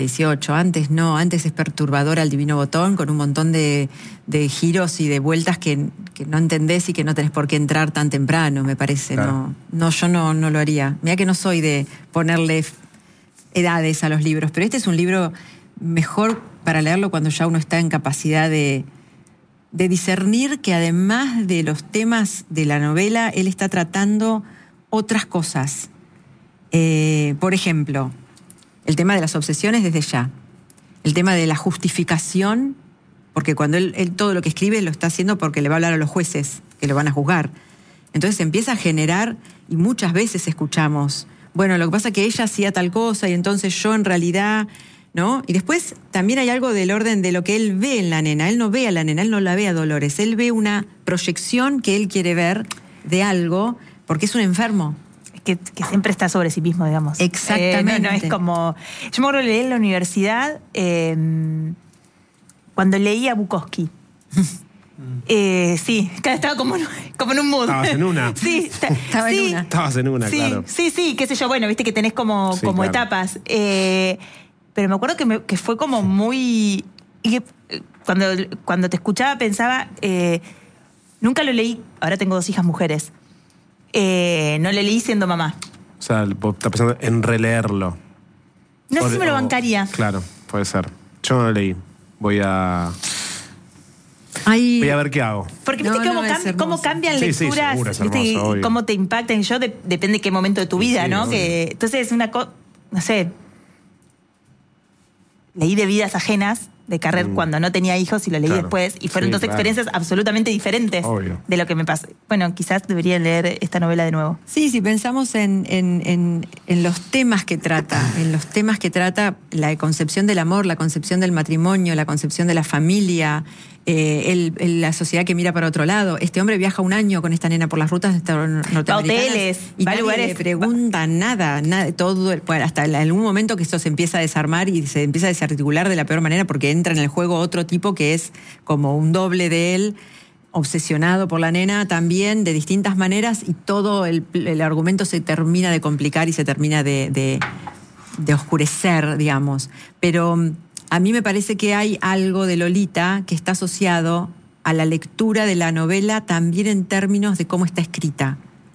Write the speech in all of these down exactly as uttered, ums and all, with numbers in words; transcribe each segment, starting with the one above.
dieciocho, antes no, antes es perturbador al divino botón con un montón de, de giros y de vueltas que, que no entendés y que no tenés por qué entrar tan temprano, me parece. Claro. No, no, yo no, no lo haría. Mirá que no soy de ponerle edades a los libros, pero este es un libro mejor para leerlo cuando ya uno está en capacidad de, de discernir que además de los temas de la novela, él está tratando otras cosas. Eh, por ejemplo, el tema de las obsesiones desde ya. El tema de la justificación, porque cuando él, él todo lo que escribe lo está haciendo porque le va a hablar a los jueces, que lo van a juzgar. Entonces empieza a generar, y muchas veces escuchamos, bueno, lo que pasa es que ella hacía tal cosa y entonces yo en realidad, ¿no? Y después también hay algo del orden de lo que él ve en la nena. Él no ve a la nena, él no la ve a Dolores. Él ve una proyección que él quiere ver de algo porque es un enfermo. Que, que siempre está sobre sí mismo, digamos. Exactamente. Eh, no, no, es como... Yo me acuerdo de leer en la universidad eh, cuando leía a Bukowski. eh, sí, estaba como en, como en un mood. Estabas en una. Sí, está, estaba sí, en una. Estabas en una, sí, claro. Sí, sí, qué sé yo, bueno, viste que tenés como, sí, como claro. etapas. Eh, pero me acuerdo que, me, que fue como muy... Y que, cuando, cuando te escuchaba pensaba, eh, nunca lo leí, ahora tengo dos hijas mujeres. Eh, no le leí siendo mamá. O sea, vos estás pensando en releerlo. No o, sé si me lo o, bancaría. Claro, puede ser. Yo no lo leí. Voy a... Ay, Voy a ver qué hago. Porque viste no, cómo, no, cam cómo cambian sí, sí, lecturas, seguro, es ¿viste? hermoso, Y cómo te impactan. Yo de, depende de qué momento de tu vida, sí, ¿no? Obvio. Que, entonces es una cosa, no sé, leí de vidas ajenas de Carrer mm. cuando no tenía hijos y lo leí claro. después y fueron sí, dos claro. experiencias absolutamente diferentes Obvio. de lo que me pasó. Bueno, quizás debería leer esta novela de nuevo. sí, si pensamos en, en, en, en los temas que trata, en los temas que trata la concepción del amor, la concepción del matrimonio, la concepción de la familia, eh, el, el, la sociedad que mira para otro lado. Este hombre viaja un año con esta nena por las rutas norteamericanas. Va a hoteles, y va a nadie lugares, le pregunta nada, nada, todo, bueno, hasta en algún momento que esto se empieza a desarmar y se empieza a desarticular de la peor manera porque entra en el juego otro tipo que es como un doble de él, obsesionado por la nena también de distintas maneras y todo el, el argumento se termina de complicar y se termina de, de, de oscurecer, digamos. Pero a mí me parece que hay algo de Lolita que está asociado a la lectura de la novela también en términos de cómo está escrita.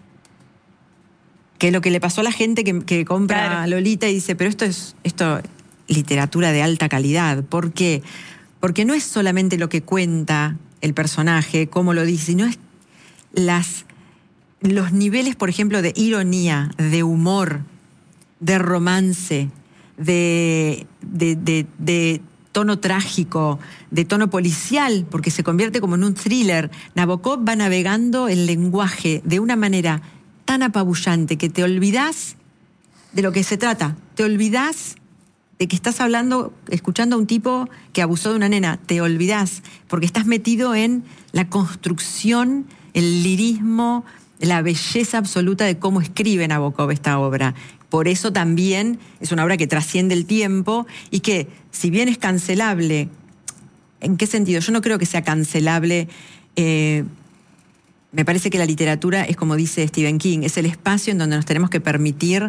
Que lo que le pasó a la gente que, que compra claro. Lolita y dice, pero esto es esto literatura de alta calidad. ¿Por qué? Porque no es solamente lo que cuenta el personaje, cómo lo dice, sino es las, los niveles, por ejemplo, de ironía, de humor, de romance, de, de, de, de tono trágico, de tono policial, porque se convierte como en un thriller. Nabokov va navegando el lenguaje de una manera tan apabullante que te olvidás de lo que se trata, te olvidás de que estás hablando, escuchando a un tipo que abusó de una nena, te olvidás, porque estás metido en la construcción, el lirismo, la belleza absoluta de cómo escribe Nabokov esta obra. Por eso también es una obra que trasciende el tiempo y que, si bien es cancelable, ¿en qué sentido? Yo no creo que sea cancelable. Eh, me parece que la literatura es, como dice Stephen King, es el espacio en donde nos tenemos que permitir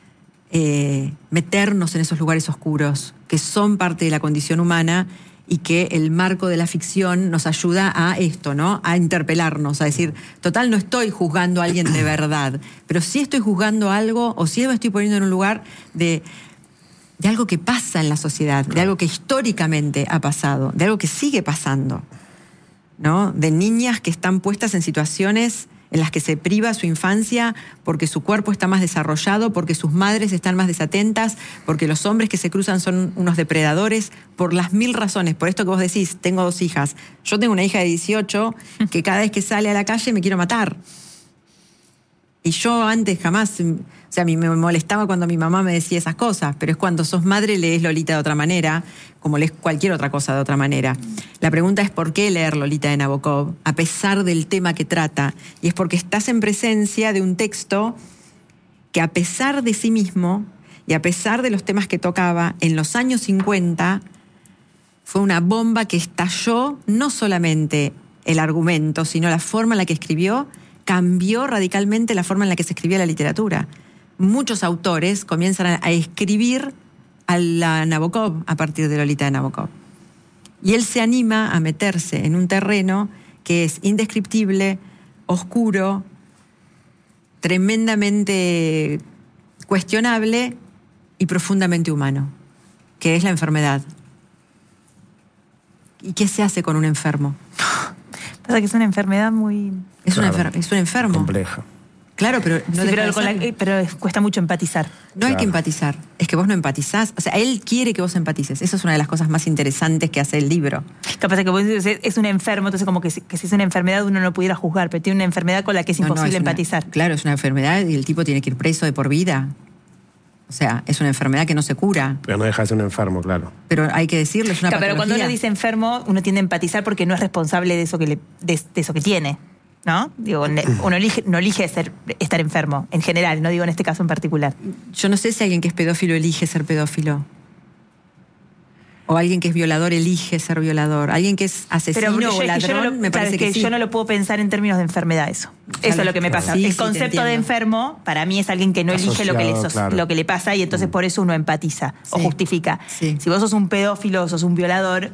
Eh, meternos en esos lugares oscuros que son parte de la condición humana y que el marco de la ficción nos ayuda a esto, ¿no? A interpelarnos, a decir, total, no estoy juzgando a alguien de verdad, pero sí estoy juzgando algo o sí me estoy poniendo en un lugar de, de algo que pasa en la sociedad, de algo que históricamente ha pasado, de algo que sigue pasando, ¿no? De niñas que están puestas en situaciones en las que se priva su infancia porque su cuerpo está más desarrollado, porque sus madres están más desatentas, porque los hombres que se cruzan son unos depredadores, por las mil razones. Por esto que vos decís, tengo dos hijas. Yo tengo una hija de dieciocho que cada vez que sale a la calle me quiero matar. Y yo antes jamás, o sea, a mí me molestaba cuando mi mamá me decía esas cosas, pero es cuando sos madre lees Lolita de otra manera, como lees cualquier otra cosa de otra manera. La pregunta es por qué leer Lolita de Nabokov, a pesar del tema que trata. Y es porque estás en presencia de un texto que, a pesar de sí mismo y a pesar de los temas que tocaba, en los años cincuenta fue una bomba que estalló no solamente el argumento, sino la forma en la que escribió, cambió radicalmente la forma en la que se escribía la literatura. Muchos autores comienzan a escribir a la Nabokov a partir de Lolita de Nabokov. Y él se anima a meterse en un terreno que es indescriptible, oscuro, tremendamente cuestionable y profundamente humano, que es la enfermedad. ¿Y qué se hace con un enfermo? Pasa que es una enfermedad muy... Es, Claro. una enfer- es un enfermo. Compleja. Claro, pero no Sí, deja pero, de con la- serlo. pero cuesta mucho empatizar. No hay Claro. que empatizar, es que vos no empatizás. O sea, él quiere que vos empatices. Esa es una de las cosas más interesantes que hace el libro. Capaz que vos dices, es un enfermo, entonces como que si, que si es una enfermedad uno no pudiera juzgar, pero tiene una enfermedad con la que es No, no, imposible es una- empatizar. Claro, es una enfermedad y el tipo tiene que ir preso de por vida. O sea, es una enfermedad que no se cura. Pero no deja de ser un enfermo, claro. Pero hay que decirlo, es una Claro, pero cuando patología. uno dice enfermo, uno tiende a empatizar porque no es responsable de eso que le, de, de eso que tiene, ¿no? Digo, ne- uno elige, no elige ser, estar enfermo, en general, no digo en este caso en particular. Yo no sé si alguien que es pedófilo elige ser pedófilo. O alguien que es violador elige ser violador. Alguien que es asesino yo- o es que yo ladrón, no lo- me claro, parece es que, que sí. yo no lo puedo pensar en términos de enfermedad eso. Eso Claro. es lo que me pasa. Sí, el sí, te concepto de entiendo. enfermo para mí es alguien que no elige lo que, le, Asociado, sos- claro. lo que le pasa y entonces por eso uno empatiza o Sí. justifica. Sí. Si vos sos un pedófilo o sos un violador,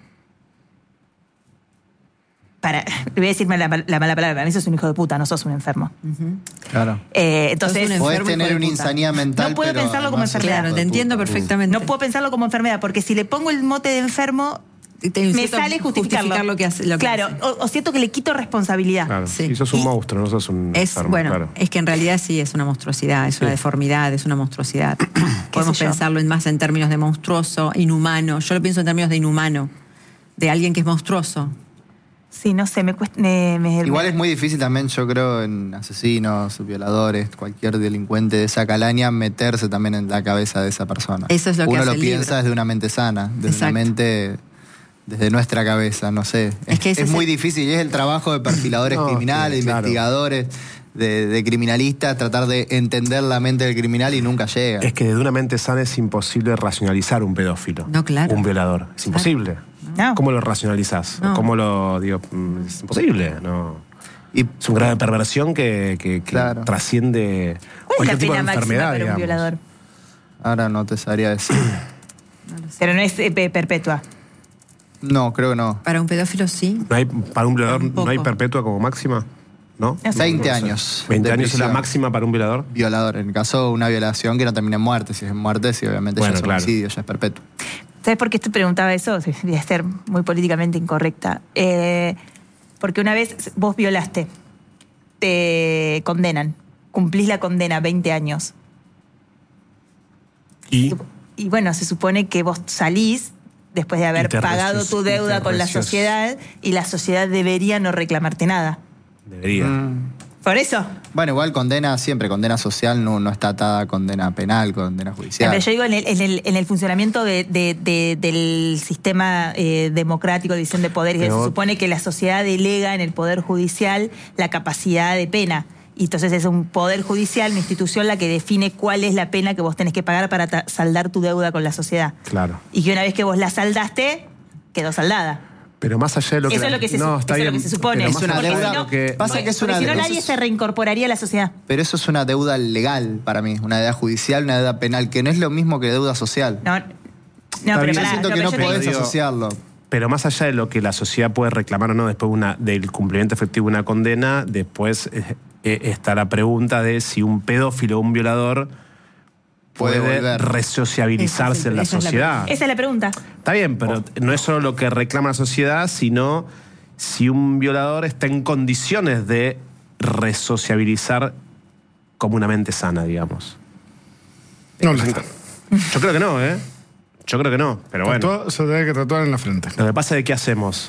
para, le voy a decir la, la mala palabra, para mí sos un hijo de puta, no sos un enfermo. Claro. Eh, entonces, Sos un Podés enfermo, hijo tener de una puta. insanidad mental. No puedo pero pensarlo como además sos enfermedad. un Claro, hijo te de entiendo puta. perfectamente. no puedo pensarlo como enfermedad, porque si le pongo el mote de enfermo, Te me intento sale justificarlo. justificar lo que hace. Lo que claro, hace. o, o siento que le quito responsabilidad. Claro. Sí. Y sos un Y- monstruo, no sos un Es, enfermo, bueno, claro. es que en realidad sí es una monstruosidad, es una Sí. deformidad, es una monstruosidad. Podemos sé yo? pensarlo en más en términos de monstruoso, inhumano. Yo lo pienso en términos de inhumano, de alguien que es monstruoso. Sí, no sé, me cuesta. Me, me- Igual es muy difícil también, yo creo, en asesinos, violadores, cualquier delincuente de esa calaña, meterse también en la cabeza de esa persona. Eso es lo que Uno hace lo el piensa libro. desde una mente sana, desde Exacto. una mente, desde nuestra cabeza, no sé. Es que ese es es muy el- difícil y es el trabajo de perfiladores No, criminales, sí, claro. investigadores, de, de criminalistas, tratar de entender la mente del criminal y nunca llega. Es que desde una mente sana es imposible racionalizar un pedófilo. No, claro. Un violador. Es imposible. No. ¿Cómo lo racionalizás? No. ¿Cómo lo digo? Mm, Es imposible, no. Y Es un grado de perversión que, que- que Claro. trasciende ¿Cuál es la cualquier tipo de pena máxima enfermedad, para un digamos. violador? ahora no te sabría decir. Pero no es eh, pe- perpetua. No, creo que no. Para un pedófilo sí. ¿No hay, para un violador Tampoco. no hay perpetua como máxima? ¿No? No sé. veinte No sé. años. ¿veinte de años es la prisión. máxima para un violador? Violador. En el caso de una violación que no termine en muerte. Si es en muerte, sí, obviamente Bueno, ya es claro. homicidio, ya es perpetuo. ¿Sabes por qué te preguntaba eso? Voy a ser muy políticamente incorrecta. Eh, porque una vez vos violaste, te condenan, cumplís la condena, veinte años. Y Y bueno, se supone que vos salís después de haber Y te pagado recio- tu y te deuda con la recio- sociedad y la sociedad debería no reclamarte nada. debería. Mm. Por eso. Bueno, igual condena siempre, condena social no, no está atada a condena penal, condena judicial. Pero yo digo en el, en el, en el funcionamiento de- de- de- del sistema eh, democrático de división de poderes, Pero se vos- supone que la sociedad delega en el Poder Judicial la capacidad de pena. Y entonces es un Poder Judicial, una institución, la que define cuál es la pena que vos tenés que pagar para ta- saldar tu deuda con la sociedad. Claro. Y que una vez que vos la saldaste, quedó saldada. Pero más allá de lo que... Eso es lo que se, no, su- está eso es lo bien, que se supone. pero Es más una allá de deuda lo que- pasa que es Porque una si no, deuda. nadie se reincorporaría a la sociedad. Pero eso es una deuda legal para mí, una deuda judicial, una deuda penal, que no es lo mismo que deuda social. No, no pero bien. Yo pará, siento no, que pero no yo te podés digo- digo- asociarlo. Pero más allá de lo que la sociedad puede reclamar o no después de una, del cumplimiento efectivo de una condena, después eh, eh, está la pregunta de si un pedófilo o un violador Puede puede, volver. resociabilizarse Esa es el- en la esa es la sociedad. Esa es la pregunta. Está bien, pero no es solo lo que reclama la sociedad, sino si un violador está en condiciones de resociabilizar como una mente sana, digamos. No lo está. Yo creo que no, ¿eh? Yo creo que no, pero bueno. Tatuado, se debe que tatuar en la frente. Lo que pasa es ¿qué hacemos?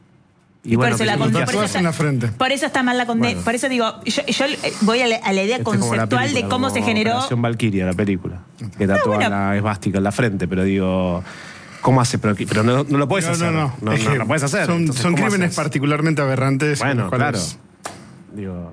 Y por eso ¿qué- la qué condena- Lo por eso tatuás está- en la frente. Por eso está mal la condena. Bueno. Por eso digo, yo, yo, eh, voy a la, a la idea Esto es como la conceptual de película, cómo se como generó. Operación Valkyria, la película. Que tatúa bueno. la esvástica en la frente, pero digo, ¿cómo hace? Pero, pero no, no lo puedes No, hacer. no, no. No, Es no que lo puedes hacer. Son, Entonces, son ¿cómo crímenes haces? particularmente aberrantes. Bueno, los cuales- claro. Digo,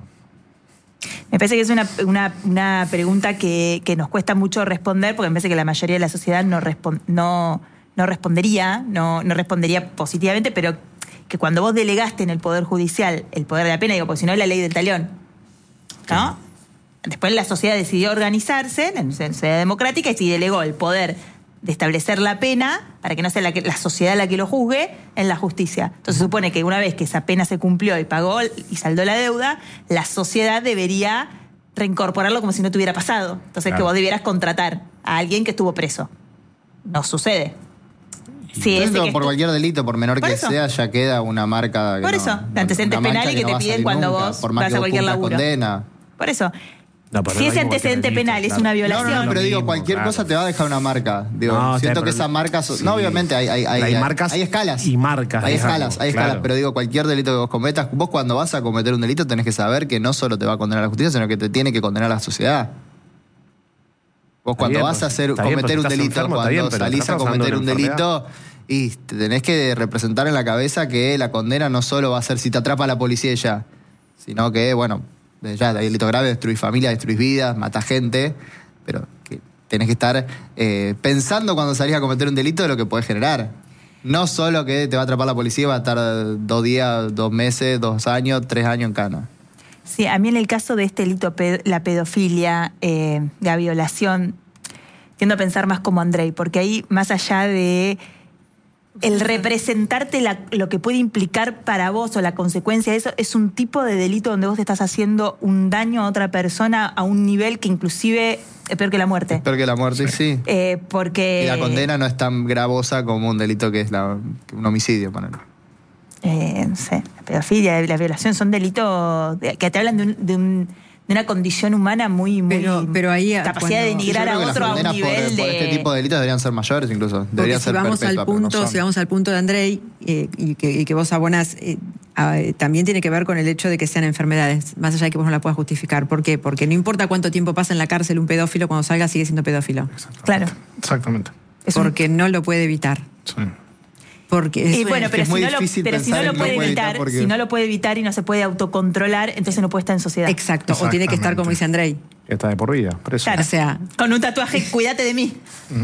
Me parece que es una, una, una pregunta que, que nos cuesta mucho responder, porque me parece que la mayoría de la sociedad no, respon- no, no respondería, no, no respondería positivamente, pero que cuando vos delegaste en el Poder Judicial el poder de la pena, digo, porque si no es la ley del talión, ¿no? Después la sociedad decidió organizarse en la sociedad democrática y se delegó el poder de establecer la pena para que no sea la, que, la sociedad la que lo juzgue en la justicia. Entonces se supone que una vez que esa pena se cumplió y pagó y saldó la deuda, la sociedad debería reincorporarlo como si no tuviera pasado. Entonces Claro. que vos debieras contratar a alguien que estuvo preso. No sucede. Sí, Entonces, ese que por estu- cualquier delito, por menor Por que eso. sea, ya queda una marca. que Por no- eso, no- antecedentes una mancha penales que no te va a piden salir cuando nunca, vos por más vas que a vos cualquier cumplas laburo. condena. Por eso, No, pero si no ese es como antecedente cualquier penal delito, es una claro. No, violación... no, no, pero Lo digo, mismo, cualquier claro. cosa te va a dejar una marca. Digo, No, siento sí, que pero- esas marcas. son- sí. No, obviamente hay, hay, hay, Hay hay- marcas hay escalas. y marcas, Hay digamos, escalas, hay escalas. claro. Pero digo, cualquier delito que vos cometas, vos cuando vas a cometer un delito tenés que saber que no solo te va a condenar la justicia, sino que te tiene que condenar la sociedad. Vos Está cuando bien, vas a pues, hacer, está bien, cometer pues, un estás delito, enfermo, está cuando bien, pero salís a estamos hablando cometer de un una delito, y te tenés que representar en la cabeza que la condena no solo va a ser si te atrapa la policía y ya, sino que, bueno, ya, hay delito grave, destruís familias, destruís vidas, matás gente, pero que tenés que estar eh, pensando cuando salís a cometer un delito de lo que podés generar. No solo que te va a atrapar la policía, va a estar dos días, dos meses, dos años, tres años en cana. Sí, a mí en el caso de este delito, ped- la pedofilia, eh, la violación, tiendo a pensar más como Andrei, porque ahí, más allá de el representarte la- lo que puede implicar para vos o la consecuencia de eso, es un tipo de delito donde vos te estás haciendo un daño a otra persona a un nivel que inclusive es peor que la muerte. Espero que la muerte sí. Eh, porque... Y la condena no es tan gravosa como un delito que es la, que un homicidio, ponele. eh, no sé, la pedofilia, la violación son delitos de- que te hablan de, un- de, un- de una condición humana muy, muy Pero- pero ahí, capacidad de cuando- Sí, yo denigrar creo a que las otro a un condenas por, nivel por de... este tipo de delitos deberían ser mayores incluso. Porque Deberían si ser vamos perpetuas, al pero no punto, son. si vamos al punto de Andrei, eh, y, que, y que vos abonás, eh, a- también tiene que ver con el hecho de que sean enfermedades, más allá de que vos no la puedas justificar. ¿Por qué? Porque no importa cuánto tiempo pasa en la cárcel un pedófilo, cuando salga sigue siendo pedófilo. Claro. Exactamente. Es un- Porque no lo puede evitar. Sí. Porque Y es- bueno, pero, es muy si no, lo, difícil pero si no pensar lo en puede no puede evitar, evitar porque- si no lo puede evitar y no se puede autocontrolar, entonces no puede estar en sociedad. exacto. O tiene que estar como dice Andrei. Está de por vida, por eso. Claro. O sea, Con un tatuaje, cuídate de mí.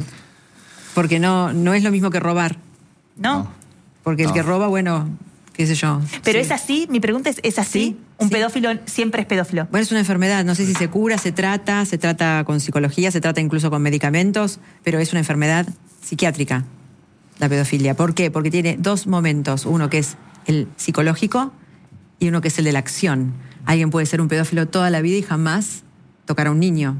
porque no, no es lo mismo que robar. ¿No? No. Porque el No. que roba, bueno, qué sé yo. Pero sí. es así, mi pregunta es, ¿es así? Sí, Un sí. pedófilo siempre es pedófilo. Bueno, es una enfermedad, no sé si se cura, se trata, se trata con psicología, se trata incluso con medicamentos, pero es una enfermedad psiquiátrica, la pedofilia. ¿Por qué? Porque tiene dos momentos, uno que es el psicológico y uno que es el de la acción. Alguien puede ser un pedófilo toda la vida y jamás tocar a un niño.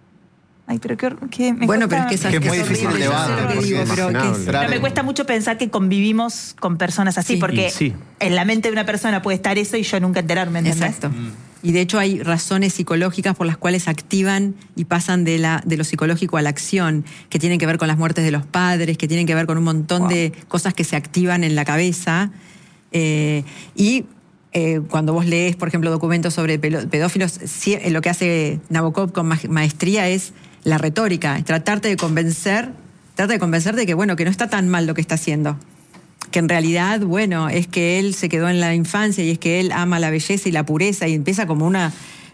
Ay, pero qué, hor- qué- me Bueno, cuesta- pero es que, Es que es muy horrible, difícil el yo sé debate, lo que porque digo, es pero que es- imaginable. Claro. Pero me cuesta mucho pensar que convivimos con personas así, Sí. porque Y sí. en la mente de una persona puede estar eso y yo nunca enterarme, ¿entendés? Exacto. Y de hecho hay razones psicológicas por las cuales activan y pasan de, la, de lo psicológico a la acción, que tienen que ver con las muertes de los padres, que tienen que ver con un montón Wow. de cosas que se activan en la cabeza. Eh, y eh, cuando vos lees, por ejemplo, documentos sobre pelo- pedófilos, sí, eh, lo que hace Nabokov con ma- maestría es la retórica, es tratarte de convencer, trata de convencerte de que, bueno, que no está tan mal lo que está haciendo. Que en realidad, bueno, es que él se quedó en la infancia y es que él ama la belleza y la pureza y empieza como una...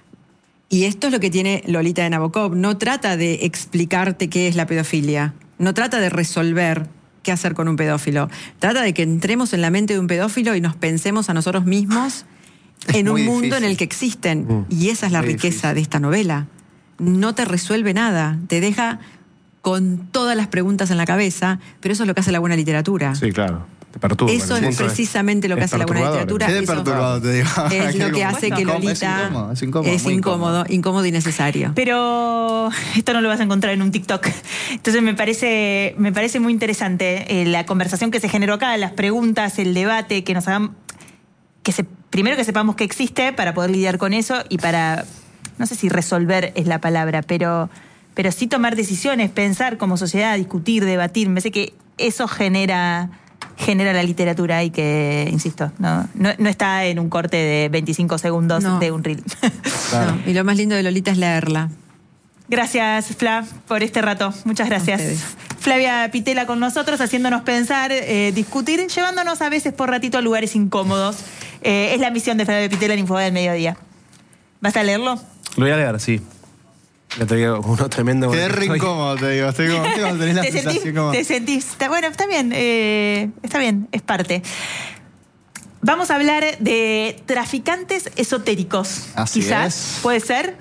Y esto es lo que tiene Lolita de Nabokov. No trata de explicarte qué es la pedofilia. No trata de resolver qué hacer con un pedófilo. Trata de que entremos en la mente de un pedófilo y nos pensemos a nosotros mismos Es en un muy mundo difícil. en el que existen. Mm. Y esa es la Muy riqueza difícil. de esta novela. No te resuelve nada. Te deja con todas las preguntas en la cabeza, pero eso es lo que hace la buena literatura. Sí, claro. Te perturba. Eso en el es punto de- precisamente lo que es hace la buena perturbador. literatura. Es de Eso perturbado, te digo. Es lo que hace que Es Lolita incómodo, es incómodo, es muy incómodo, incómodo y necesario. Pero esto no lo vas a encontrar en un TikTok. Entonces me parece, me parece muy interesante eh, la conversación que se generó acá, las preguntas, el debate, que nos hagan, que se, primero que sepamos que existe para poder lidiar con eso y para, no sé si resolver es la palabra, pero, pero sí tomar decisiones, pensar como sociedad, discutir, debatir. Me parece que eso genera, genera la literatura y que, insisto, no, no, no está en un corte de veinticinco segundos No. de un reel. Claro. No, y lo más lindo de Lolita es leerla. Gracias, Fla, por este rato. Muchas gracias. A ustedes. Flavia Pitela con nosotros, haciéndonos pensar, eh, discutir, llevándonos a veces por ratito a lugares incómodos. Eh, es la misión de Flavia Pitela en Infobae del Mediodía. ¿Vas a leerlo? Lo voy a leer, sí. Ya te digo, uno tremendo. Quedé re Estoy- incómodo, te digo. Estoy como, estoy como tenés la ¿Te sentís? sensación como... ¿Te sentís? Está- Bueno, está bien. eh, está bien, es parte. Vamos a hablar de traficantes esotéricos. Así Quizás, es. puede ser.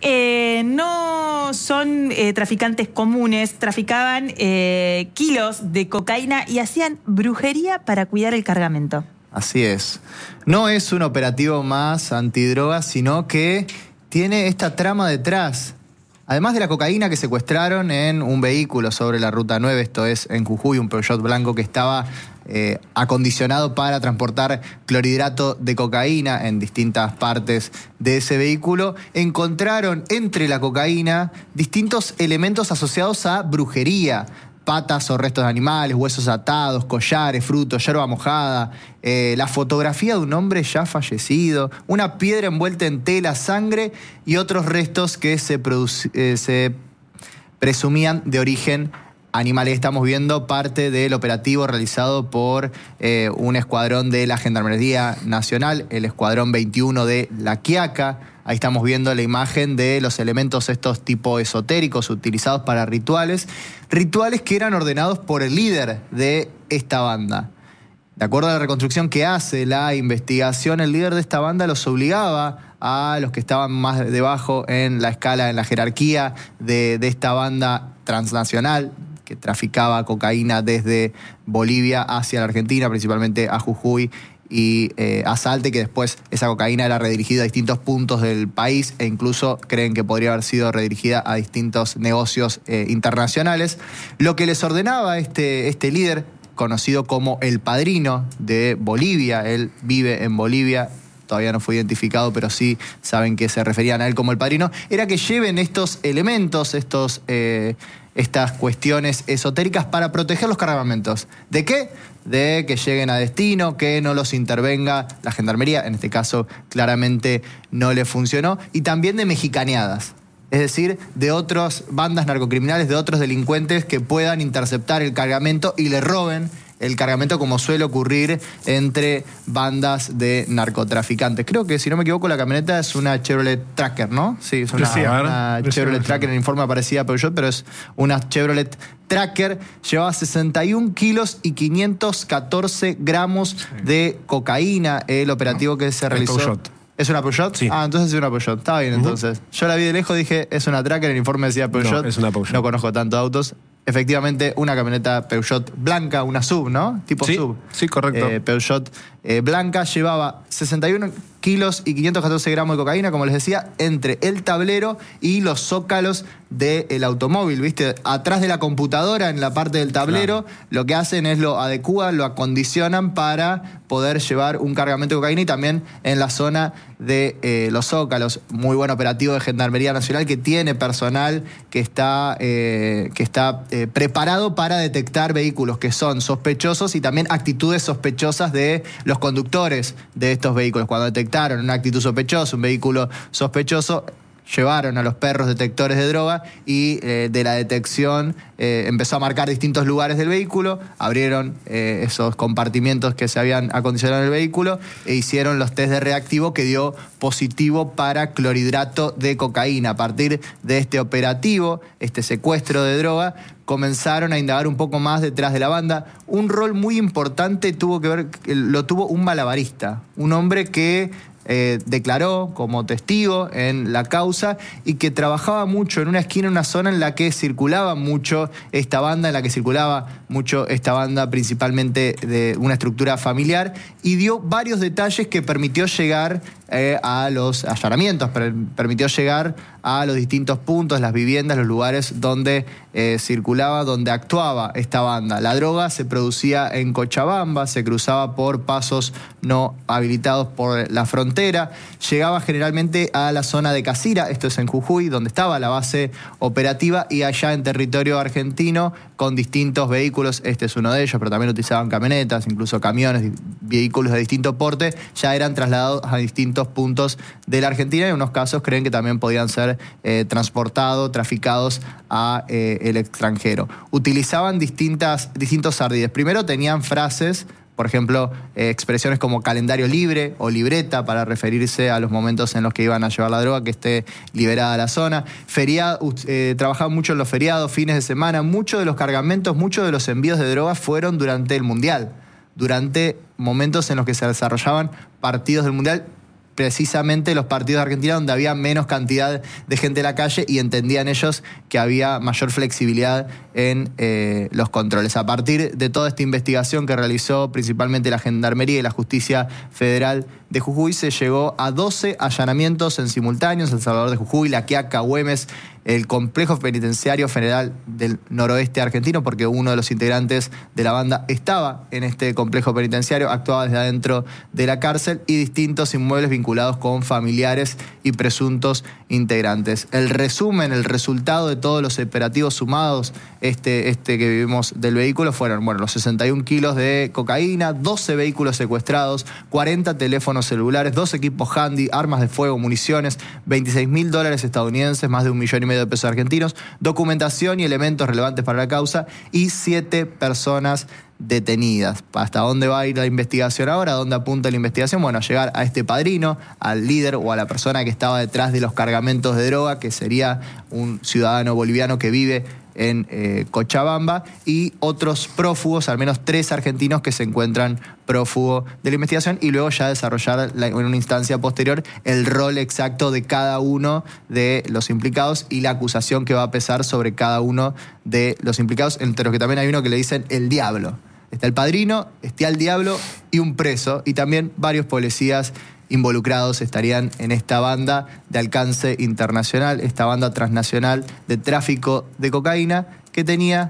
eh, no son eh, traficantes comunes, traficaban eh, kilos de cocaína y hacían brujería para cuidar el cargamento. Así es. No es un operativo más antidrogas, sino que tiene esta trama detrás. Además de la cocaína que secuestraron en un vehículo sobre la Ruta nueve, esto es en Jujuy, un Peugeot blanco que estaba eh, acondicionado para transportar clorhidrato de cocaína en distintas partes de ese vehículo, encontraron entre la cocaína distintos elementos asociados a brujería. Patas o restos de animales, huesos atados, collares, frutos, yerba mojada, eh, la fotografía de un hombre ya fallecido, una piedra envuelta en tela, sangre y otros restos que se, eh, se presumían de origen animal. Estamos viendo parte del operativo realizado por eh, un escuadrón de la Gendarmería Nacional, el Escuadrón veintiuno de La Quiaca. Ahí estamos viendo la imagen de los elementos estos tipo esotéricos utilizados para rituales. Rituales que eran ordenados por el líder de esta banda. De acuerdo a la reconstrucción que hace la investigación, el líder de esta banda los obligaba a los que estaban más debajo en la escala, en la jerarquía de, de esta banda transnacional, que traficaba cocaína desde Bolivia hacia la Argentina, principalmente a Jujuy y eh, a Salta, que después esa cocaína era redirigida a distintos puntos del país e incluso creen que podría haber sido redirigida a distintos negocios eh, internacionales. Lo que les ordenaba este, este líder, conocido como el Padrino de Bolivia, él vive en Bolivia, todavía no fue identificado, pero sí saben que se referían a él como el Padrino, era que lleven estos elementos, estos... Eh, estas cuestiones esotéricas para proteger los cargamentos. ¿De qué? De que lleguen a destino, que no los intervenga la gendarmería, en este caso claramente no le funcionó, y también de mexicaneadas, es decir, de otras bandas narcocriminales, de otros delincuentes que puedan interceptar el cargamento y le roben el cargamento, como suele ocurrir entre bandas de narcotraficantes. Creo que, si no me equivoco, la camioneta es una Chevrolet Tracker, ¿no? Sí, es una, Sí, a ver, una sí, Chevrolet sí. Tracker en forma parecida a Peugeot, pero es una Chevrolet Tracker. Llevaba sesenta y un kilos y quinientos catorce gramos de cocaína. El operativo que se realizó... Peugeot. ¿Es una Peugeot? Sí. Ah, entonces es una Peugeot. Estaba bien, entonces. Yo la vi de lejos, dije, es una Tracker, el informe decía Peugeot. No, es una Peugeot. No conozco tanto autos. Efectivamente, una camioneta Peugeot blanca, una sub, ¿no? Tipo Sí, sub. sí, correcto. Eh, Peugeot eh, blanca, llevaba sesenta y un kilos y quinientos catorce gramos de cocaína, como les decía, entre el tablero y los zócalos del automóvil, ¿viste? Atrás de la computadora, en la parte del tablero, claro, lo que hacen es lo adecúan, lo acondicionan para poder llevar un cargamento de cocaína, y también en la zona de eh, los zócalos. Muy buen operativo de Gendarmería Nacional, que tiene personal que está, eh, que está eh, preparado para detectar vehículos que son sospechosos y también actitudes sospechosas de los conductores de estos vehículos. Cuando detectaron una actitud sospechosa, un vehículo sospechoso, llevaron a los perros detectores de droga y eh, de la detección eh, empezó a marcar distintos lugares del vehículo, abrieron eh, esos compartimientos que se habían acondicionado en el vehículo e hicieron los test de reactivo, que dio positivo para clorhidrato de cocaína. A partir de este operativo, este secuestro de droga, comenzaron a indagar un poco más detrás de la banda. Un rol muy importante tuvo que ver, lo tuvo un malabarista, un hombre que Eh, declaró como testigo en la causa y que trabajaba mucho en una esquina, en una zona en la que circulaba mucho esta banda, en la que circulaba mucho esta banda principalmente de una estructura familiar, y dio varios detalles que permitió llegar eh, a los allanamientos, per- permitió llegar a los distintos puntos, las viviendas, los lugares donde eh, circulaba, donde actuaba esta banda. La droga se producía en Cochabamba, se cruzaba por pasos no habilitados por la frontera, llegaba generalmente a la zona de Casira, esto es en Jujuy, donde estaba la base operativa, y allá en territorio argentino con distintos vehículos, este es uno de ellos, pero también utilizaban camionetas, incluso camiones, vehículos de distinto porte, ya eran trasladados a distintos puntos de la Argentina, y en unos casos creen que también podían ser eh, transportados, traficados a eh, el extranjero. Utilizaban distintas, distintos ardides. Primero tenían frases, por ejemplo, eh, expresiones como calendario libre o libreta, para referirse a los momentos en los que iban a llevar la droga, que esté liberada la zona. Feriado, eh, trabajaban mucho en los feriados, fines de semana. Muchos de los cargamentos, muchos de los envíos de drogas fueron durante el Mundial, durante momentos en los que se desarrollaban partidos del Mundial. precisamente los partidos de Argentina donde había menos cantidad de gente en la calle y entendían ellos que había mayor flexibilidad en eh, los controles. A partir de toda esta investigación que realizó principalmente la Gendarmería y la Justicia Federal de Jujuy, se llegó a doce allanamientos en simultáneos: El Salvador de Jujuy, La Quiaca, Güemes, el Complejo Penitenciario Federal del Noroeste Argentino, porque uno de los integrantes de la banda estaba en este complejo penitenciario, actuaba desde adentro de la cárcel, y distintos inmuebles vinculados con familiares y presuntos integrantes. El resumen, el resultado de todos los operativos sumados, este, este que vivimos del vehículo, fueron, bueno, los sesenta y un kilos de cocaína, doce vehículos secuestrados, cuarenta teléfonos celulares, dos equipos handy, armas de fuego, municiones, veintiséis mil dólares estadounidenses, más de un millón y medio de pesos argentinos, documentación y elementos relevantes para la causa, y siete personas detenidas. ¿Hasta dónde va a ir la investigación ahora? ¿A dónde apunta la investigación? Bueno, a llegar a este padrino, al líder o a la persona que estaba detrás de los cargamentos de droga, que sería un ciudadano boliviano que vive en eh, Cochabamba, y otros prófugos, al menos tres argentinos que se encuentran prófugos de la investigación, y luego ya desarrollar la, en una instancia posterior el rol exacto de cada uno de los implicados y la acusación que va a pesar sobre cada uno de los implicados, entre los que también hay uno que le dicen el diablo. Está el padrino, está el diablo y un preso, y también varios policías involucrados estarían en esta banda de alcance internacional, esta banda transnacional de tráfico de cocaína, que tenía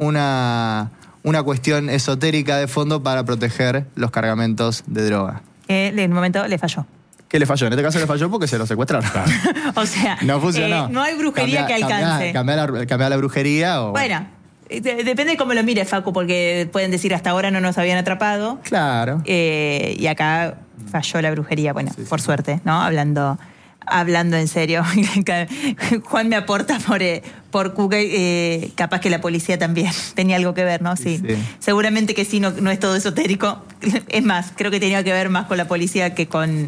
una, una cuestión esotérica de fondo para proteger los cargamentos de droga. Que en un momento le falló. ¿Qué le falló? En este caso le falló porque se lo secuestraron. O sea, no funcionó. Eh, no hay brujería Cambia, que alcance. Cambiar la, cambiar la brujería o... Bueno, de- depende de cómo lo mires, Facu, porque pueden decir hasta ahora no nos habían atrapado. Claro. Eh, y acá falló la brujería, bueno, Sí, sí. por suerte, ¿no? Hablando, hablando en serio. Juan me aporta por, eh, por Cuca, eh, capaz que la policía también tenía algo que ver, ¿no? Sí. Sí. Seguramente que sí, no, no es todo esotérico. Es más, creo que tenía que ver más con la policía que con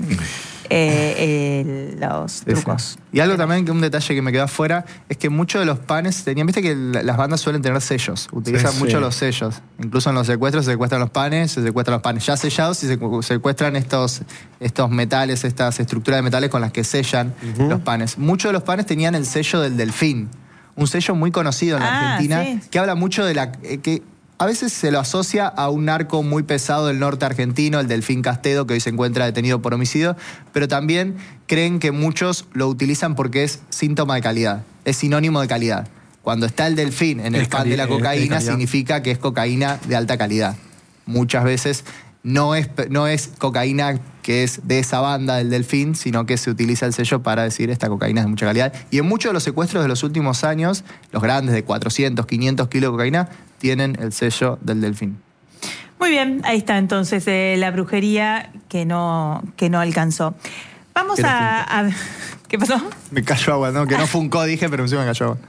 eh, el- los Sí, trucos. sí. Y algo también, que un detalle que me quedó afuera, es que muchos de los panes tenían, viste que la- las bandas suelen tener sellos, utilizan Sí, mucho sí. los sellos. Incluso en los secuestros se secuestran los panes, se secuestran los panes ya sellados y se cu- secuestran estos, estos metales, estas estructuras de metales con las que sellan los panes. Muchos de los panes tenían el sello del delfín, un sello muy conocido en la Ah, Argentina, sí. que habla mucho de la... eh, que a veces se lo asocia a un narco muy pesado del norte argentino, el Delfín Castedo, que hoy se encuentra detenido por homicidio, pero también creen que muchos lo utilizan porque es síntoma de calidad, es sinónimo de calidad. Cuando está el delfín en el Es pan cali- de la es- es cocaína, calidad. significa que es cocaína de alta calidad. Muchas veces no es, no es cocaína que es de esa banda del Delfín, sino que se utiliza el sello para decir esta cocaína es de mucha calidad. Y en muchos de los secuestros de los últimos años, los grandes de cuatrocientos, quinientos kilos de cocaína, tienen el sello del Delfín. Muy bien, ahí está entonces eh, la brujería que no, que no alcanzó. Vamos Que no a, a- ¿Qué pasó? Me cayó agua, ¿no? Que no funcó, dije, pero encima me cayó agua.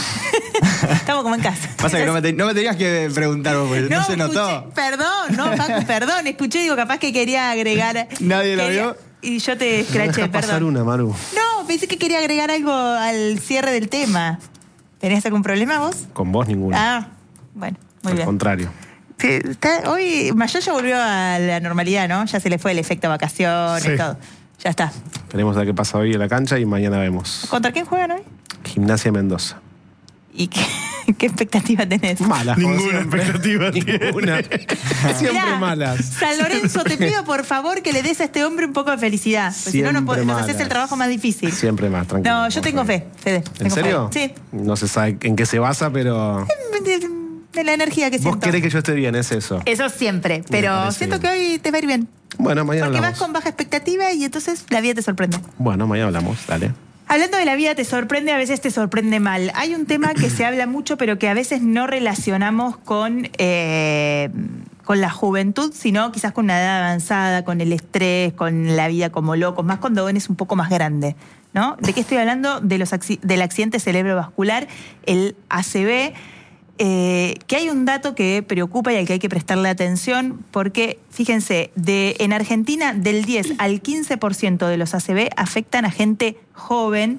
Estamos como en casa. Pasa que no me, te- no me tenías que preguntar, porque no, se notó. escuché- perdón, no, Facu, perdón. Escuché, digo, capaz que quería agregar. Nadie la quería- vio. Y yo te No escraché, dejas pasar perdón. una, Maru. No, pensé que quería agregar algo al cierre del tema. ¿Tenías algún problema vos? Con vos ninguna. Ah, bueno, muy Al bien. contrario. Sí, está- hoy Mayaya volvió a la normalidad, ¿no? Ya se le fue el efecto vacaciones, Sí. todo. Ya está. Tenemos a ver qué pasa hoy en la cancha y mañana vemos. ¿Contra quién juegan hoy? Gimnasia Mendoza. ¿Y qué, qué expectativa tenés? Malas. como Ninguna siempre. expectativa tiene. Ninguna. Siempre Mirá, malas. San Lorenzo, te pido por favor que le des a este hombre un poco de felicidad. Porque si no, no Siempre podés- nos haces malas. el trabajo más difícil. Siempre más, tranquilo. No, yo por tengo favor. fe, Fede. ¿En tengo serio? fe. No se sabe en qué se basa, pero. Sí. De, de la energía que Vos siento. querés que yo esté bien, es eso. Eso siempre, pero parece siento bien. que hoy te va a ir bien. Bueno, mañana Porque hablamos. vas con baja expectativa y entonces la vida te sorprende. Bueno, mañana hablamos, dale. Hablando de la vida te sorprende, a veces te sorprende mal. Hay un tema que se habla mucho, pero que a veces no relacionamos con, eh, con la juventud, sino quizás con una edad avanzada, con el estrés, con la vida como locos, más cuando eres un poco más grande, ¿no? ¿De qué estoy hablando? De los acci- del accidente cerebrovascular, el A C V. Eh, que hay un dato que preocupa y al que hay que prestarle atención, porque, fíjense, de, en Argentina del diez al quince por ciento de los A C V afectan a gente joven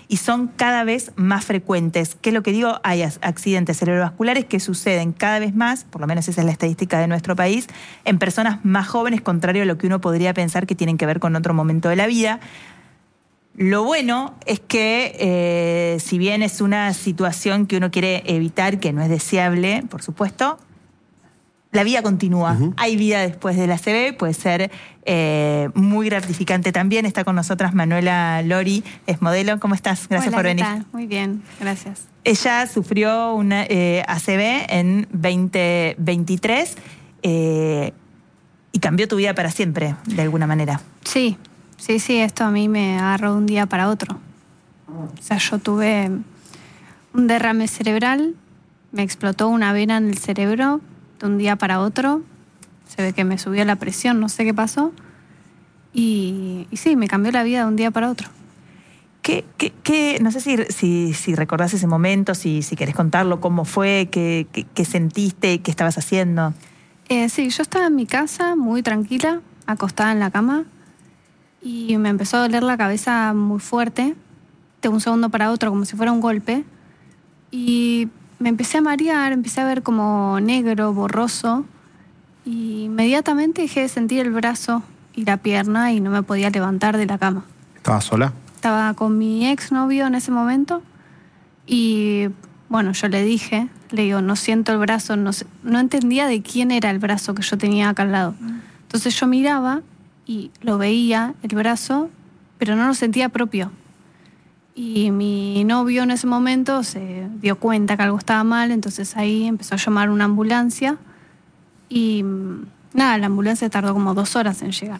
y son cada vez más frecuentes. ¿Qué es lo que digo? Hay accidentes cerebrovasculares que suceden cada vez más, por lo menos esa es la estadística de nuestro país, en personas más jóvenes, contrario a lo que uno podría pensar que tienen que ver con otro momento de la vida. Lo bueno es que, eh, si bien es una situación que uno quiere evitar, que no es deseable, por supuesto, la vida continúa. Uh-huh. Hay vida después de la A C V, puede ser eh, muy gratificante también. Está con nosotras Manuela Lori, es modelo. ¿Cómo estás? Gracias Hola, por venir. ¿qué tal? Muy bien, gracias. Ella sufrió una eh, A C V en veinte veintitrés eh, y cambió tu vida para siempre, de alguna manera. Sí, sí, sí, esto a mí me agarró de un día para otro. O sea, yo tuve un derrame cerebral, me explotó una vena en el cerebro de un día para otro, se ve que me subió la presión, no sé qué pasó, y, y sí, me cambió la vida de un día para otro. ¿Qué, qué, qué, no sé si, si, si recordás ese momento, si, si querés contarlo, cómo fue, qué, qué, qué sentiste, qué estabas haciendo? Eh, sí, yo estaba en mi casa muy tranquila, acostada en la cama, y me empezó a doler la cabeza muy fuerte, de un segundo para otro, como si fuera un golpe, y me empecé a marear, empecé a ver como negro, borroso, y inmediatamente dejé de sentir el brazo y la pierna y no me podía levantar de la cama. ¿Estabas sola? Estaba con mi exnovio en ese momento y, bueno, yo le dije, le digo, no siento el brazo, no, sé, no entendía de quién era el brazo que yo tenía acá al lado. Entonces yo miraba y lo veía, el brazo, pero no lo sentía propio. Y mi novio en ese momento se dio cuenta que algo estaba mal, entonces ahí empezó a llamar una ambulancia y nada, la ambulancia tardó como dos horas en llegar.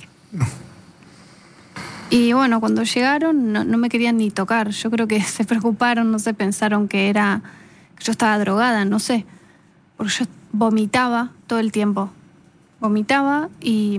Y bueno, cuando llegaron no, no me querían ni tocar, yo creo que se preocuparon, no sé, pensaron que era, que yo estaba drogada, no sé, porque yo vomitaba todo el tiempo, vomitaba y,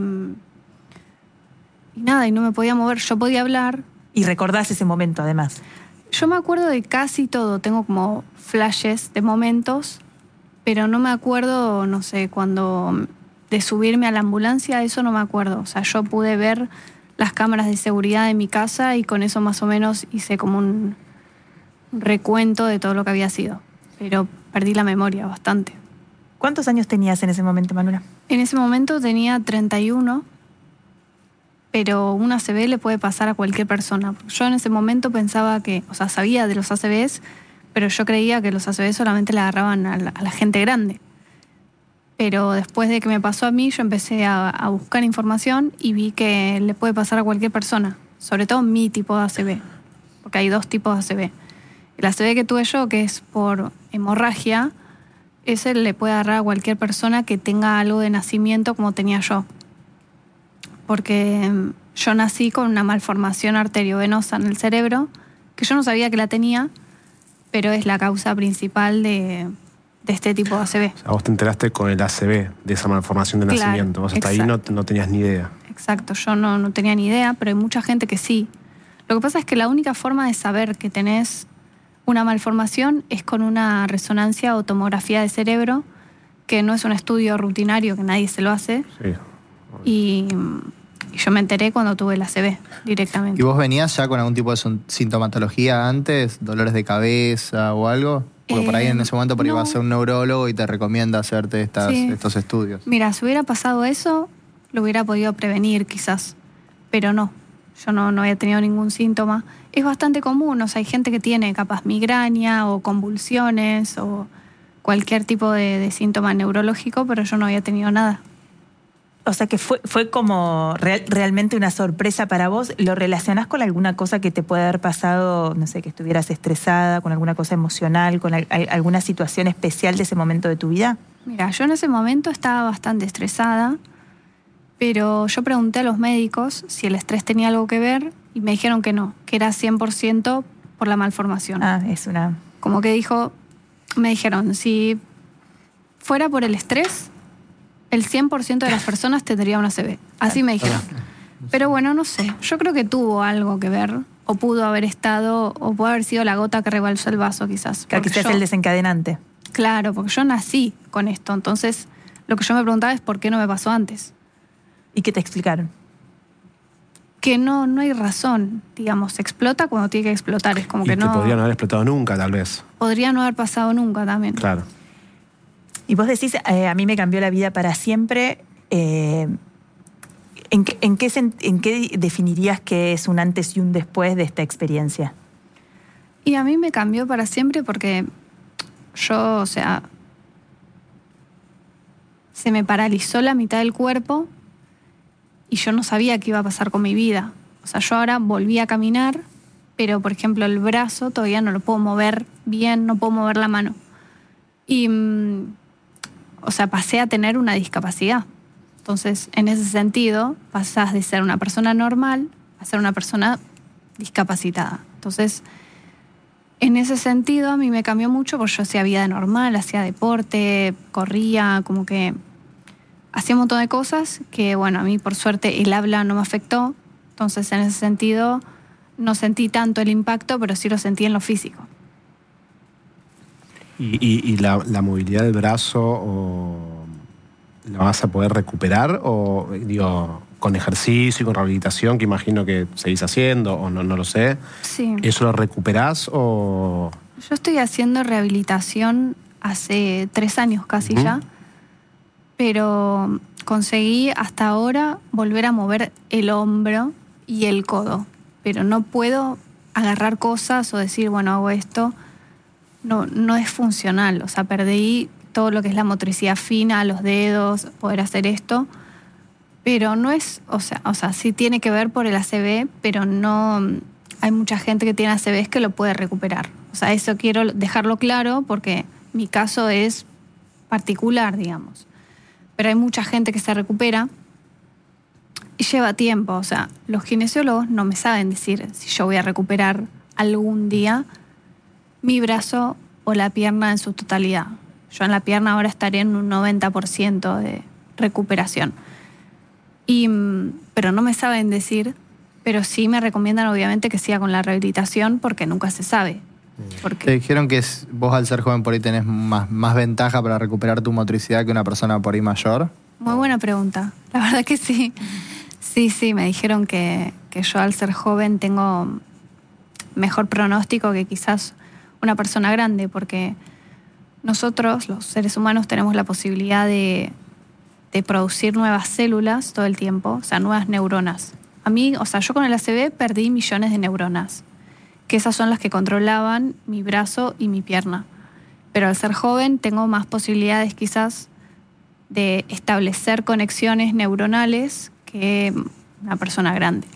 y nada, y no me podía mover, yo podía hablar. Y recordás ese momento, además. Yo me acuerdo de casi todo. Tengo como flashes de momentos, pero no me acuerdo, no sé, cuando de subirme a la ambulancia, eso no me acuerdo. O sea, yo pude ver las cámaras de seguridad de mi casa y con eso más o menos hice como un recuento de todo lo que había sido. Pero perdí la memoria bastante. ¿Cuántos años tenías en ese momento, Manuela? En ese momento tenía treinta y uno. Pero un A C V le puede pasar a cualquier persona. Yo en ese momento pensaba que, o sea, sabía de los A C Vs, pero yo creía que los A C V solamente le agarraban a la, a la gente grande. Pero después de que me pasó a mí, yo empecé a, a buscar información y vi que le puede pasar a cualquier persona, sobre todo mi tipo de A C V, porque hay dos tipos de A C V. El A C V que tuve yo, que es por hemorragia, ese le puede agarrar a cualquier persona que tenga algo de nacimiento como tenía yo. Porque yo nací con una malformación arteriovenosa en el cerebro, que yo no sabía que la tenía, pero es la causa principal de, de este tipo de A C V. O sea, vos te enteraste con el A C V, de esa malformación de Claro, nacimiento. Vos hasta exacto. ahí no, no tenías ni idea. Exacto, yo no, no tenía ni idea, pero hay mucha gente que sí. Lo que pasa es que la única forma de saber que tenés una malformación es con una resonancia o tomografía de cerebro, que no es un estudio rutinario, que nadie se lo hace. Sí. Y, y yo me enteré cuando tuve el A C V directamente. ¿Y vos venías ya con algún tipo de son- sintomatología antes? ¿Dolores de cabeza o algo? Porque por ahí en ese momento por ahí no. vas a un neurólogo y te recomienda hacerte estas, Sí. estos estudios. Mira, si hubiera pasado eso, lo hubiera podido prevenir quizás, pero no. Yo no, no había tenido ningún síntoma. Es bastante común, o sea, hay gente que tiene capaz migraña o convulsiones o cualquier tipo de, de síntoma neurológico, pero yo no había tenido nada. O sea que fue, fue como real, realmente una sorpresa para vos. ¿Lo relacionás con alguna cosa que te puede haber pasado, no sé, que estuvieras estresada, con alguna cosa emocional, con al, alguna situación especial de ese momento de tu vida? Mira, yo en ese momento estaba bastante estresada, pero yo pregunté a los médicos si el estrés tenía algo que ver y me dijeron que no, que era cien por ciento por la malformación. Ah, es una... Como que dijo, me dijeron, si fuera por el estrés, el cien por ciento de las personas tendría una A C V. Así me dijeron. Pero bueno, no sé, yo creo que tuvo algo que ver, o pudo haber estado, o pudo haber sido la gota que rebalsó el vaso quizás. Que Porque quizás yo- el desencadenante. Claro, porque yo nací con esto, entonces lo que yo me preguntaba es por qué no me pasó antes. ¿Y qué te explicaron? que no, no hay razón, digamos, explota cuando tiene que explotar, es como Y que que no... podría no haber explotado nunca, tal vez. Podría no haber pasado nunca también. Claro. Y vos decís, eh, a mí me cambió la vida para siempre. Eh, ¿en, qué, en, qué, sen- ¿En qué definirías que es un antes y un después de esta experiencia? Y a mí me cambió para siempre porque yo, o sea, se me paralizó la mitad del cuerpo y yo no sabía qué iba a pasar con mi vida. O sea, yo ahora volví a caminar, pero por ejemplo el brazo todavía no lo puedo mover bien, no puedo mover la mano. Y, mm, o sea, pasé a tener una discapacidad. Entonces, en ese sentido, pasás de ser una persona normal a ser una persona discapacitada. Entonces, en ese sentido, a mí me cambió mucho porque yo hacía vida normal, hacía deporte, corría, como que hacía un montón de cosas que, bueno, a mí por suerte el habla no me afectó. Entonces, en ese sentido, no sentí tanto el impacto, pero sí lo sentí en lo físico. ¿Y, y, y la, la movilidad del brazo o la vas a poder recuperar? O, digo, con ejercicio y con rehabilitación, que imagino que seguís haciendo, o no, no lo sé. Sí. ¿Eso lo recuperás o...? Yo estoy haciendo rehabilitación hace tres años casi Ujú. ya, pero conseguí hasta ahora volver a mover el hombro y el codo, pero no puedo agarrar cosas o decir, bueno, hago esto. No, no es funcional, o sea, perdí todo lo que es la motricidad fina, los dedos, poder hacer esto, pero no es, o sea, o sea, sí tiene que ver por el A C V, pero no, hay mucha gente que tiene A C Vs que lo puede recuperar. O sea, eso quiero dejarlo claro porque mi caso es particular, digamos. Pero hay mucha gente que se recupera y lleva tiempo, o sea, los kinesiólogos no me saben decir si yo voy a recuperar algún día mi brazo o la pierna en su totalidad. Yo en la pierna ahora estaré en un noventa por ciento de recuperación. Y, pero no me saben decir, pero sí me recomiendan obviamente que siga con la rehabilitación porque nunca se sabe. Te Porque, dijeron que es- vos al ser joven por ahí tenés más, más ventaja para recuperar tu motricidad que una persona por ahí mayor. muy buena pregunta. La verdad que sí. Sí, sí, me dijeron que, que yo al ser joven tengo mejor pronóstico que quizás una persona grande, porque nosotros, los seres humanos, tenemos la posibilidad de, de producir nuevas células todo el tiempo, o sea, nuevas neuronas. A mí, o sea, yo con el A C V perdí millones de neuronas, que esas son las que controlaban mi brazo y mi pierna. Pero al ser joven tengo más posibilidades quizás de establecer conexiones neuronales que una persona grande.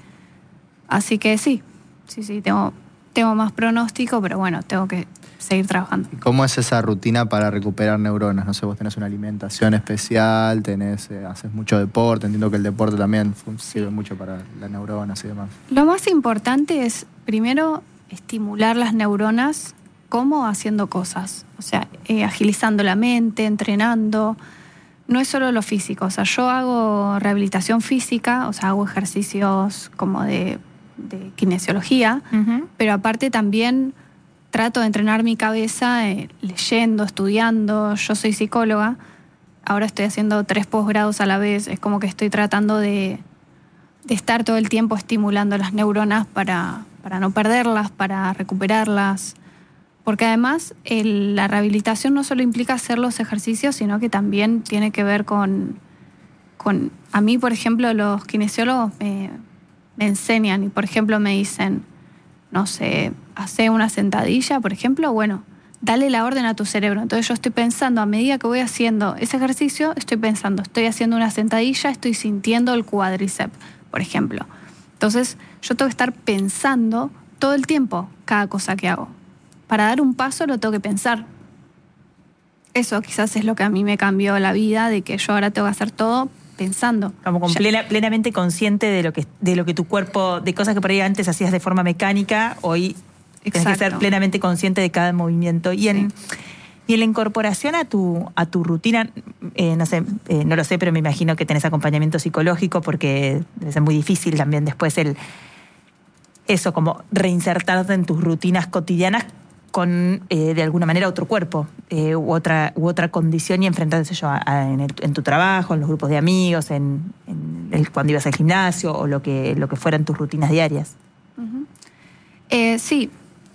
Así que sí, sí, sí, tengo, tengo más pronóstico, pero bueno, tengo que seguir trabajando. ¿Y cómo es esa rutina para recuperar neuronas? No sé, vos tenés una alimentación especial, tenés, eh, haces mucho deporte, entiendo que el deporte también fun- sirve mucho para las neuronas y demás. Lo más importante es, primero, estimular las neuronas, como haciendo cosas. O sea, eh, agilizando la mente, entrenando. No es solo lo físico. O sea, yo hago rehabilitación física, o sea, hago ejercicios como de, de kinesiología, Uh-huh. pero aparte también trato de entrenar mi cabeza eh, leyendo, estudiando. Yo soy psicóloga. Ahora estoy haciendo tres posgrados a la vez. Es como que estoy tratando de, de estar todo el tiempo estimulando las neuronas para, para no perderlas, para recuperarlas. Porque además el- la rehabilitación no solo implica hacer los ejercicios, sino que también tiene que ver con... con a mí, por ejemplo, los kinesiólogos me, me enseñan y, por ejemplo, me dicen, no sé, hace una sentadilla, por ejemplo, bueno, dale la orden a tu cerebro. Entonces yo estoy pensando, a medida que voy haciendo ese ejercicio, estoy pensando, estoy haciendo una sentadilla, estoy sintiendo el cuádriceps, por ejemplo. Entonces yo tengo que estar pensando todo el tiempo cada cosa que hago. Para dar un paso lo tengo que pensar. Eso quizás es lo que a mí me cambió la vida, de que yo ahora tengo que hacer todo pensando. Como con Ya- plena- plenamente consciente de lo que de lo que tu cuerpo, de cosas que por ahí antes hacías de forma mecánica, hoy tienes que ser Exacto. plenamente consciente de cada movimiento. Y en, y en la incorporación a tu, a tu rutina, eh, no sé, eh, no lo sé, pero me imagino que tenés acompañamiento psicológico porque debe ser muy difícil también después el eso, como reinsertarte en tus rutinas cotidianas con, eh, de alguna manera, otro cuerpo eh, u, otra, u otra condición y enfrentarse yo a- a- en, el- en tu trabajo, en los grupos de amigos, en, en el, cuando ibas al gimnasio o lo que, lo que fueran tus rutinas diarias. Uh-huh. eh, sí.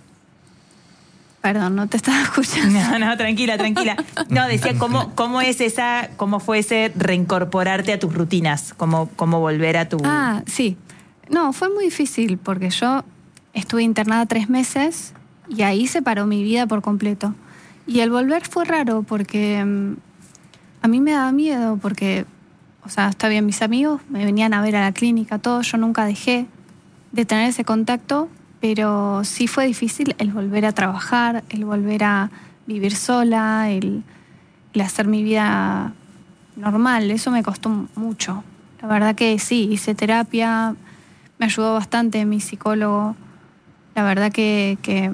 Perdón, no te estaba escuchando. No, no, tranquila, tranquila. No, decía, ¿cómo, cómo es esa, cómo fue ese reincorporarte a tus rutinas? ¿Cómo, cómo volver a tu...? Ah, sí. No, fue muy difícil porque yo estuve internada tres meses y ahí se paró mi vida por completo. Y el volver fue raro porque um, a mí me daba miedo porque, o sea, está bien, mis amigos me venían a ver a la clínica, todo, yo nunca dejé de tener ese contacto, pero sí fue difícil el volver a trabajar, el volver a vivir sola, el, el hacer mi vida normal. Eso me costó mucho. La verdad que sí, hice terapia, me ayudó bastante mi psicólogo. La verdad que, que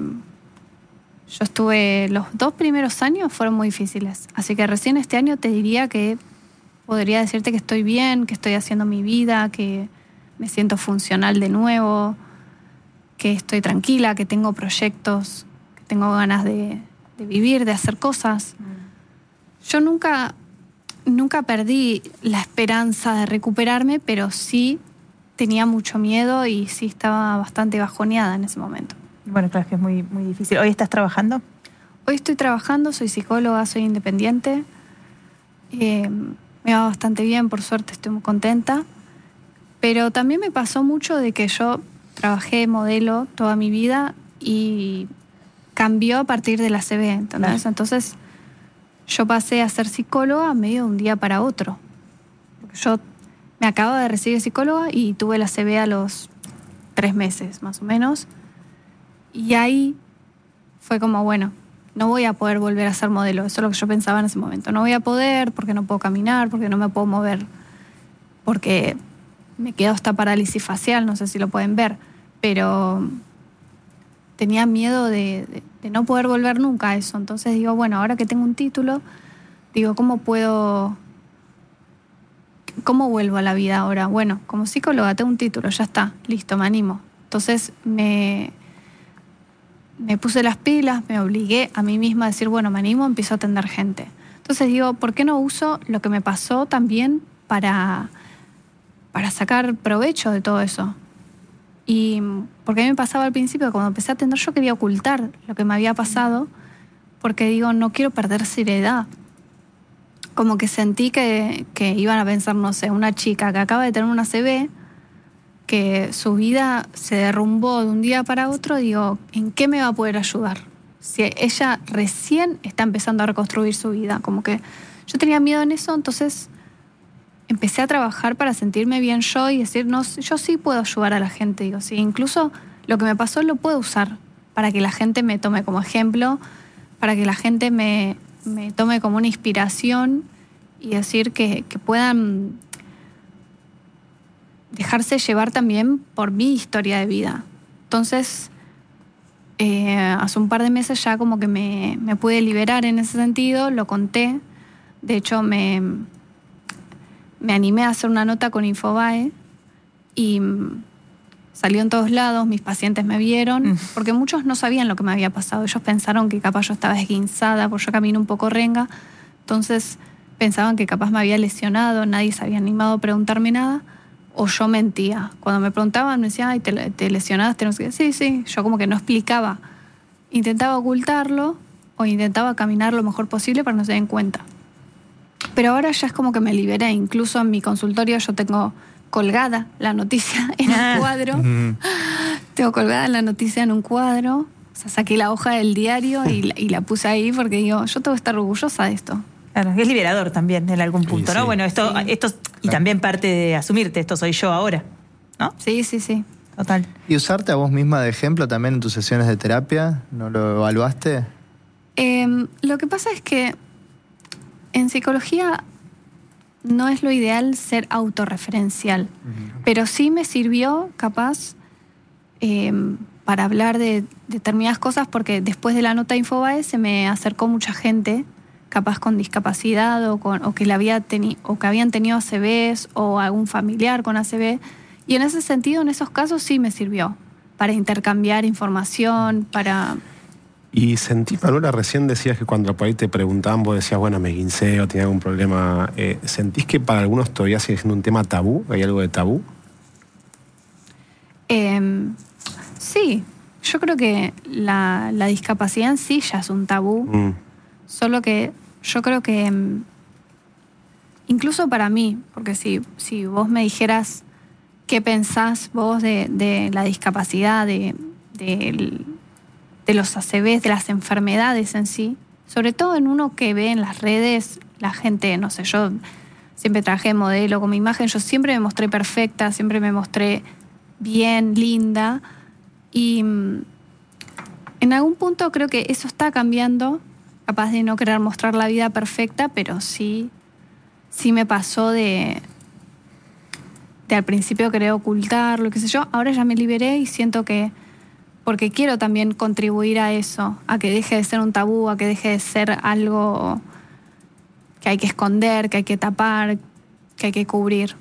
yo estuve, los dos primeros años fueron muy difíciles. Así que recién este año te diría que podría decirte que estoy bien, que estoy haciendo mi vida, que me siento funcional de nuevo, que estoy tranquila, que tengo proyectos, que tengo ganas de, de vivir, de hacer cosas. Yo nunca, nunca perdí la esperanza de recuperarme, pero sí tenía mucho miedo y sí estaba bastante bajoneada en ese momento. Bueno, claro, es que es muy, muy difícil. ¿Hoy estás trabajando? Hoy estoy trabajando, soy psicóloga, soy independiente. Eh, me va bastante bien, por suerte estoy muy contenta. Pero también me pasó mucho de que yo trabajé modelo toda mi vida y cambió a partir de la A C V, ¿entendés? Claro. Entonces yo pasé a ser psicóloga medio de un día para otro. Porque yo me acabo de recibir psicóloga y tuve la A C V a los tres meses, más o menos. Y ahí fue como, bueno, no voy a poder volver a ser modelo. Eso es lo que yo pensaba en ese momento. No voy a poder porque no puedo caminar, porque no me puedo mover, porque me quedó esta parálisis facial, no sé si lo pueden ver, pero tenía miedo de, de, de no poder volver nunca a eso. Entonces digo, bueno, ahora que tengo un título, digo, ¿cómo puedo, cómo vuelvo a la vida ahora? Bueno, como psicóloga tengo un título, ya está, listo, me animo. Entonces me, me puse las pilas, me obligué a mí misma a decir, bueno, me animo, empiezo a atender gente. Entonces digo, ¿por qué no uso lo que me pasó también para... para sacar provecho de todo eso? Y porque a mí me pasaba al principio, cuando empecé a atender, yo quería ocultar lo que me había pasado, porque digo, no quiero perder seriedad. Como que sentí que, que iban a pensar, no sé, una chica que acaba de tener una A C V, que su vida se derrumbó de un día para otro, digo, ¿en qué me va a poder ayudar? Si ella recién está empezando a reconstruir su vida. Como que yo tenía miedo en eso, entonces empecé a trabajar para sentirme bien yo y decir, no, yo sí puedo ayudar a la gente. Digo, sí, incluso lo que me pasó lo puedo usar para que la gente me tome como ejemplo, para que la gente me, me tome como una inspiración y decir que, que puedan dejarse llevar también por mi historia de vida. Entonces, eh, hace un par de meses ya como que me, me pude liberar en ese sentido, lo conté. De hecho, me... me animé a hacer una nota con Infobae y salió en todos lados, mis pacientes me vieron, porque muchos no sabían lo que me había pasado. Ellos pensaron que capaz yo estaba esguinzada, porque yo camino un poco renga, entonces pensaban que capaz me había lesionado, nadie se había animado a preguntarme nada, o yo mentía. Cuando me preguntaban, me decían, ay, ¿te, te lesionaste? No sé qué. Sí, sí, yo como que no explicaba. Intentaba ocultarlo o intentaba caminar lo mejor posible para que no se den cuenta. Pero ahora ya es como que me liberé. Incluso en mi consultorio yo tengo colgada la noticia en un cuadro. Mm. Tengo colgada la noticia en un cuadro. O sea, saqué la hoja del diario y la, y la puse ahí porque digo, yo tengo que estar orgullosa de esto. Claro, es liberador también en algún punto, sí, ¿no? Sí. Bueno, esto, sí. esto y claro. También parte de asumirte, esto soy yo ahora, ¿no? Sí, sí, sí. Total. ¿Y usarte a vos misma de ejemplo también en tus sesiones de terapia? ¿No lo evaluaste? Eh, lo que pasa es que en psicología no es lo ideal ser autorreferencial, uh-huh. pero sí me sirvió capaz eh, para hablar de determinadas cosas, porque después de la nota de Infobae se me acercó mucha gente capaz con discapacidad o, con, o, que, la había teni, o que habían tenido A C Vs o algún familiar con A C V, y en ese sentido, en esos casos sí me sirvió para intercambiar información, para... Y sentí, Manuela, recién decías que cuando por ahí te preguntaban, vos decías, bueno, me guinceo, tenía algún problema. Eh, ¿Sentís que para algunos todavía sigue siendo un tema tabú? ¿Hay algo de tabú? Eh, sí, yo creo que la, la discapacidad en sí ya es un tabú. Mm. Solo que yo creo que, mm, incluso para mí, porque si, si vos me dijeras qué pensás vos de, de la discapacidad, de, de, de los A C Vs, de las enfermedades en sí, sobre todo en uno que ve en las redes, la gente, no sé, yo siempre trabajé modelo con mi imagen, yo siempre me mostré perfecta, siempre me mostré bien, linda, y mm, en algún punto creo que eso está cambiando, capaz de no querer mostrar la vida perfecta, pero sí, sí me pasó de, de al principio querer ocultarlo, qué sé yo, ahora ya me liberé y siento que, porque quiero también contribuir a eso, a que deje de ser un tabú, a que deje de ser algo que hay que esconder, que hay que tapar, que hay que cubrir.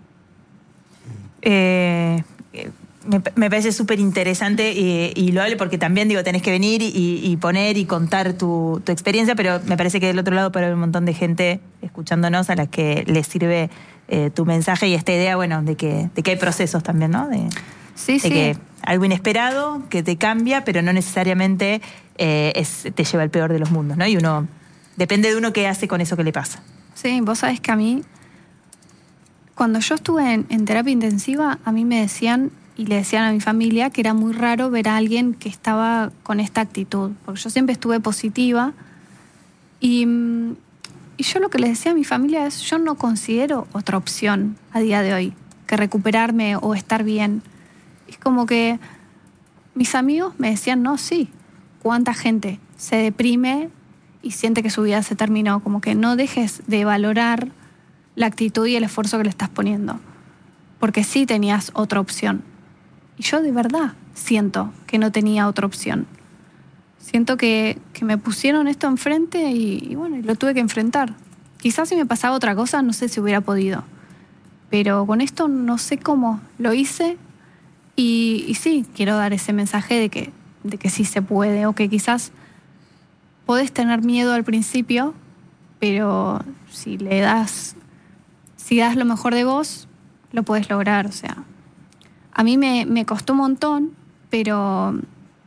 Eh, me, me parece súper interesante y, y loable porque también, digo, tenés que venir y, y poner y contar tu, tu experiencia, pero me parece que del otro lado puede haber un montón de gente escuchándonos a las que les sirve eh, tu mensaje y esta idea, bueno, de que, de que hay procesos también, ¿no? De, Sí, de sí. que algo inesperado que te cambia, pero no necesariamente eh, es, te lleva al peor de los mundos, ¿no? Y uno, depende de uno qué hace con eso que le pasa. Sí, vos sabés que a mí, cuando yo estuve en, en terapia intensiva, a mí me decían, y le decían a mi familia, que era muy raro ver a alguien que estaba con esta actitud, porque yo siempre estuve positiva, y, mm, y yo lo que les decía a mi familia es, yo no considero otra opción a día de hoy que recuperarme o estar bien. Es como que mis amigos me decían, no, sí, cuánta gente se deprime y siente que su vida se terminó, como que no dejes de valorar la actitud y el esfuerzo que le estás poniendo, porque sí tenías otra opción. Y yo de verdad siento que no tenía otra opción. Siento que, que me pusieron esto enfrente y, y bueno, y lo tuve que enfrentar. Quizás si me pasaba otra cosa, no sé si hubiera podido. Pero con esto no sé cómo lo hice y, y sí, quiero dar ese mensaje de que, de que sí se puede, o que quizás podés tener miedo al principio, pero si le das, si das lo mejor de vos, lo podés lograr. O sea, a mí me, me costó un montón, pero,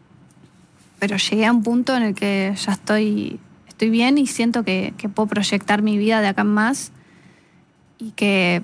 pero llegué a un punto en el que ya estoy, estoy bien y siento que, que puedo proyectar mi vida de acá en más y que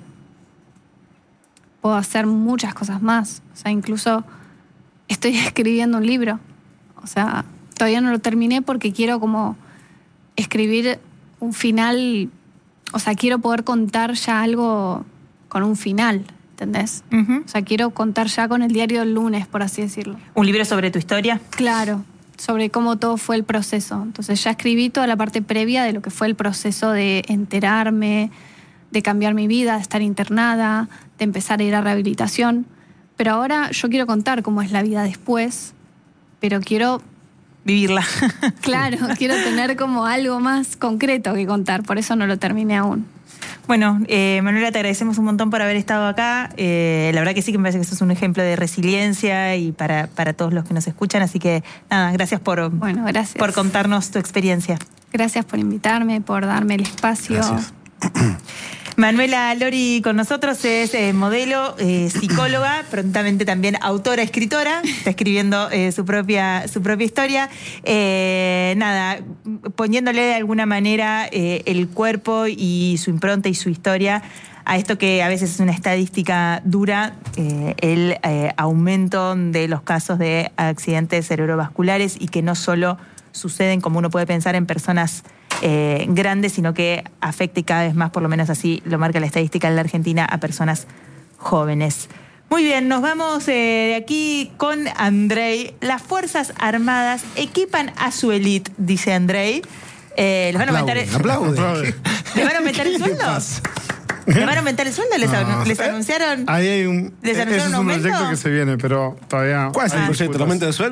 puedo hacer muchas cosas más. O sea, incluso estoy escribiendo un libro. O sea, todavía no lo terminé porque quiero como escribir un final. O sea, quiero poder contar ya algo con un final, ¿entendés? Uh-huh. O sea, quiero contar ya con el diario del lunes, por así decirlo. ¿Un libro sobre tu historia? Claro, sobre cómo todo fue el proceso. Entonces ya escribí toda la parte previa de lo que fue el proceso de enterarme, de cambiar mi vida, de estar internada, de empezar a ir a rehabilitación. Pero ahora yo quiero contar cómo es la vida después, pero quiero... Vivirla. Claro, quiero tener como algo más concreto que contar, por eso no lo terminé aún. Bueno, eh, Manuela, te agradecemos un montón por haber estado acá. Eh, la verdad que sí que me parece que sos un ejemplo de resiliencia y para, para todos los que nos escuchan, así que nada, gracias por, bueno, gracias. por contarnos tu experiencia. Gracias por invitarme, por darme el espacio. Gracias. Manuela Lori con nosotros es eh, modelo, eh, psicóloga, prontamente también autora, escritora, está escribiendo eh, su propia su propia historia. Eh, nada, poniéndole de alguna manera eh, el cuerpo y su impronta y su historia a esto que a veces es una estadística dura, eh, el eh, aumento de los casos de accidentes cerebrovasculares y que no solo suceden, como uno puede pensar, en personas eh, grandes, sino que afecta y cada vez más, por lo menos así lo marca la estadística en la Argentina, a personas jóvenes. Muy bien, nos vamos eh, de aquí con Andrei. Las Fuerzas Armadas equipan a su élite, dice Andrei. Eh, ¿Les van a aumentar el, Aplaude. ¿les van a aumentar el sueldo? ¿Les van a aumentar el sueldo? ¿Les, No. les anunciaron? Ahí hay un. ¿Les Ese anunciaron es un un aumento? proyecto que se viene, pero todavía. ¿Cuál es el hay proyecto? ¿El disputas. aumento de sueldo?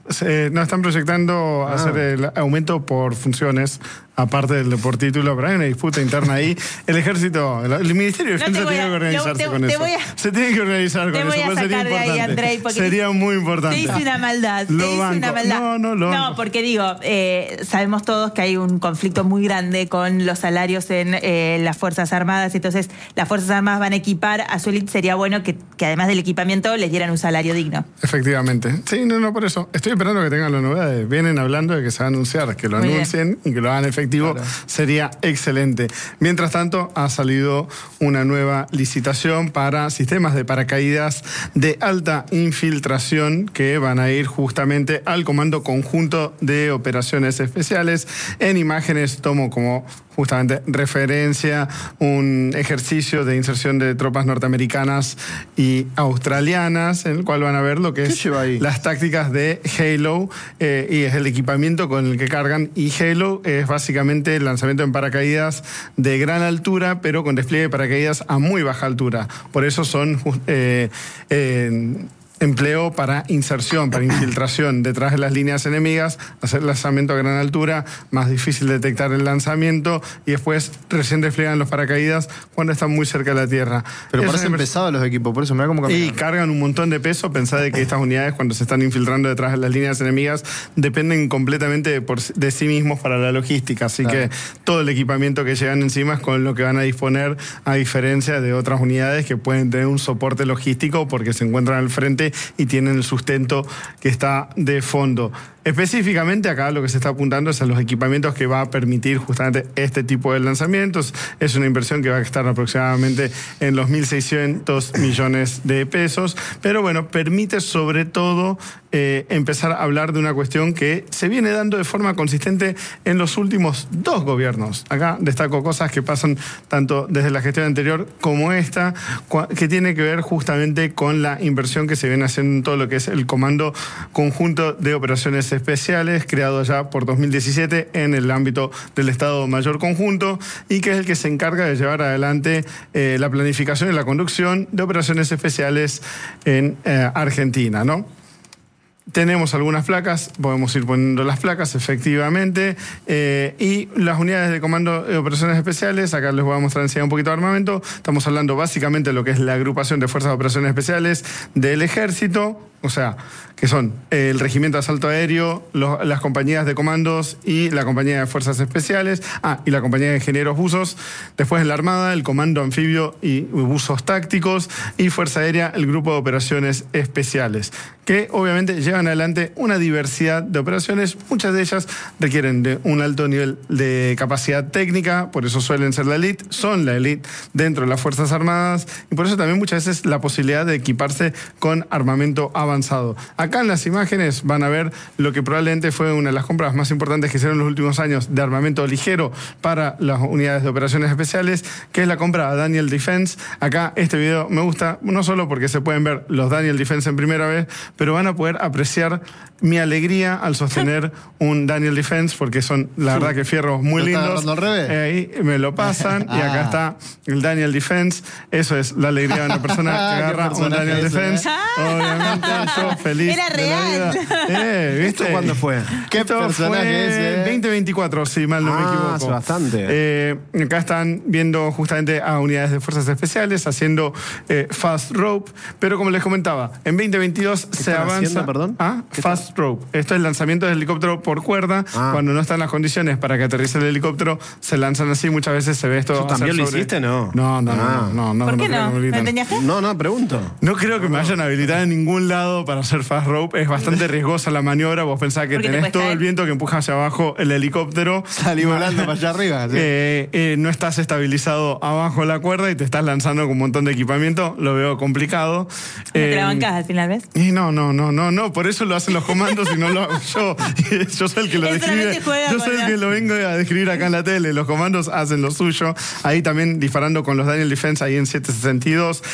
Se- no, están proyectando Ah. hacer el aumento por funciones, aparte del por título, pero hay una disputa interna ahí. El ejército, el, el Ministerio de No Defensa te voy tiene a- que organizarse te- con te eso. voy a- Se tiene que organizar Te con voy eso, a pues sería sacar de ahí, importante. Andrei, porque Sería te- muy importante. Te hice una maldad. Lo te hice banco. una maldad. No, no, lo No, banco. porque digo, eh, sabemos todos que hay un conflicto muy grande con los salarios en eh, las Fuerzas Armadas. Entonces, las Fuerzas Armadas van a equipar a su élite. Sería bueno que, que además del equipamiento les dieran un salario digno. Efectivamente. Sí, no, no, por eso. Estoy esperando que tengan las novedades. Vienen hablando de que se va a anunciar, que lo Muy bien. anuncien y que lo hagan efectivo. Claro. Sería excelente. Mientras tanto, ha salido una nueva licitación para sistemas de paracaídas de alta infiltración que van a ir justamente al Comando Conjunto de Operaciones Especiales. En imágenes tomo como justamente referencia un ejercicio de inserción de tropas norteamericanas y australianas, en el cual van a ver lo que ¿Qué es lleva ahí? las tácticas de Halo, eh, y es el equipamiento con el que cargan. Y Halo es básicamente el lanzamiento en paracaídas de gran altura, pero con despliegue de paracaídas a muy baja altura. Por eso son ju- eh, eh, empleo para inserción, para infiltración detrás de las líneas enemigas, hacer lanzamiento a gran altura, más difícil detectar el lanzamiento y después recién despliegan los paracaídas cuando están muy cerca de la Tierra. Pero Es parecen una invers- pesados los equipos, por eso me da como y caminar. cargan un montón de peso. Pensá de que estas unidades, cuando se están infiltrando detrás de las líneas enemigas, dependen completamente de, por- de sí mismos para la logística. Así Claro. que todo el equipamiento que llevan encima es con lo que van a disponer, a diferencia de otras unidades que pueden tener un soporte logístico porque se encuentran al frente y tienen el sustento que está de fondo. Específicamente acá lo que se está apuntando es a los equipamientos que va a permitir justamente este tipo de lanzamientos. Es una inversión que va a estar aproximadamente en los mil seiscientos millones de pesos, pero bueno, permite sobre todo eh, empezar a hablar de una cuestión que se viene dando de forma consistente en los últimos dos gobiernos. Acá destaco cosas que pasan tanto desde la gestión anterior como esta, cua- que tiene que ver justamente con la inversión que se viene haciendo en todo lo que es el Comando Conjunto de Operaciones Especiales, creado ya por dos mil diecisiete en el ámbito del Estado Mayor Conjunto, y que es el que se encarga de llevar adelante eh, la planificación y la conducción de operaciones especiales en eh, Argentina, ¿no? Tenemos algunas placas, podemos ir poniendo las placas, efectivamente, eh, y las unidades de comando de operaciones especiales, acá les voy a mostrar enseguida un poquito de armamento. Estamos hablando básicamente de lo que es la agrupación de fuerzas de operaciones especiales del Ejército, o sea, que son eh, el Regimiento de Asalto Aéreo, los- las compañías de comandos y la compañía de fuerzas especiales, ah, y la compañía de ingenieros buzos. Después la Armada, el Comando Anfibio y buzos tácticos, y Fuerza Aérea, el Grupo de Operaciones Especiales, que obviamente llevan adelante una diversidad de operaciones. Muchas de ellas requieren de un alto nivel de capacidad técnica, por eso suelen ser la elite, son la elite dentro de las Fuerzas Armadas, y por eso también muchas veces la posibilidad de equiparse con armamento avanzado. Acá en las imágenes van a ver lo que probablemente fue una de las compras más importantes que hicieron en los últimos años de armamento ligero para las unidades de operaciones especiales, que es la compra a Daniel Defense. Acá este video me gusta, no solo porque se pueden ver los Daniel Defense en primera vez, pero van a poder apreciar mi alegría al sostener un Daniel Defense, porque son, la verdad, que fierros muy ¿Lo está lindos. agarrando al revés? Eh, ahí me lo pasan y acá Ah. está el Daniel Defense. Eso es la alegría de una persona que Qué agarra un personaje Daniel ese, Defense. ¿eh? Obviamente, yo feliz. Era de la real. vida. Eh, ¿viste? ¿Esto cuándo fue? Qué Esto personaje fue ese, ¿eh? veinte veinticuatro, si mal no me Ah, equivoco. hace bastante. Eh, acá están viendo justamente a unidades de fuerzas especiales haciendo eh, fast rope, pero como les comentaba, en veinte veintidós se están avanza. haciendo, perdón? ¿Ah? ¿Qué Fast rope. Esto es lanzamiento del helicóptero por cuerda. Ah. Cuando no están las condiciones para que aterrice el helicóptero, se lanzan así. Muchas veces se ve esto. ¿Tú también hacer lo hiciste, no? No, no, Ah. no, no, no. ¿Por qué creo no? que me ¿No habilitan. tenías fe? No, no, pregunto. No creo que me hayan habilitado en ningún lado para hacer fast rope. Es bastante riesgosa la maniobra. Vos pensás que Porque te tenés puedes todo caer. el viento que empuja hacia abajo el helicóptero. Salí volando para allá arriba. ¿sí? Eh, eh, no estás estabilizado abajo de la cuerda y te estás lanzando con un montón de equipamiento. Lo veo complicado. No te la Eh, bancás al final, ¿ves? y no, no, no, no, no, por eso lo hacen los comandos y no lo hago yo. Yo soy el que lo Él describe. solamente juega Yo con soy el la- que lo vengo a describir acá en la tele. Los comandos hacen lo suyo. Ahí también disparando con los Daniel Defense ahí en setecientos sesenta y dos.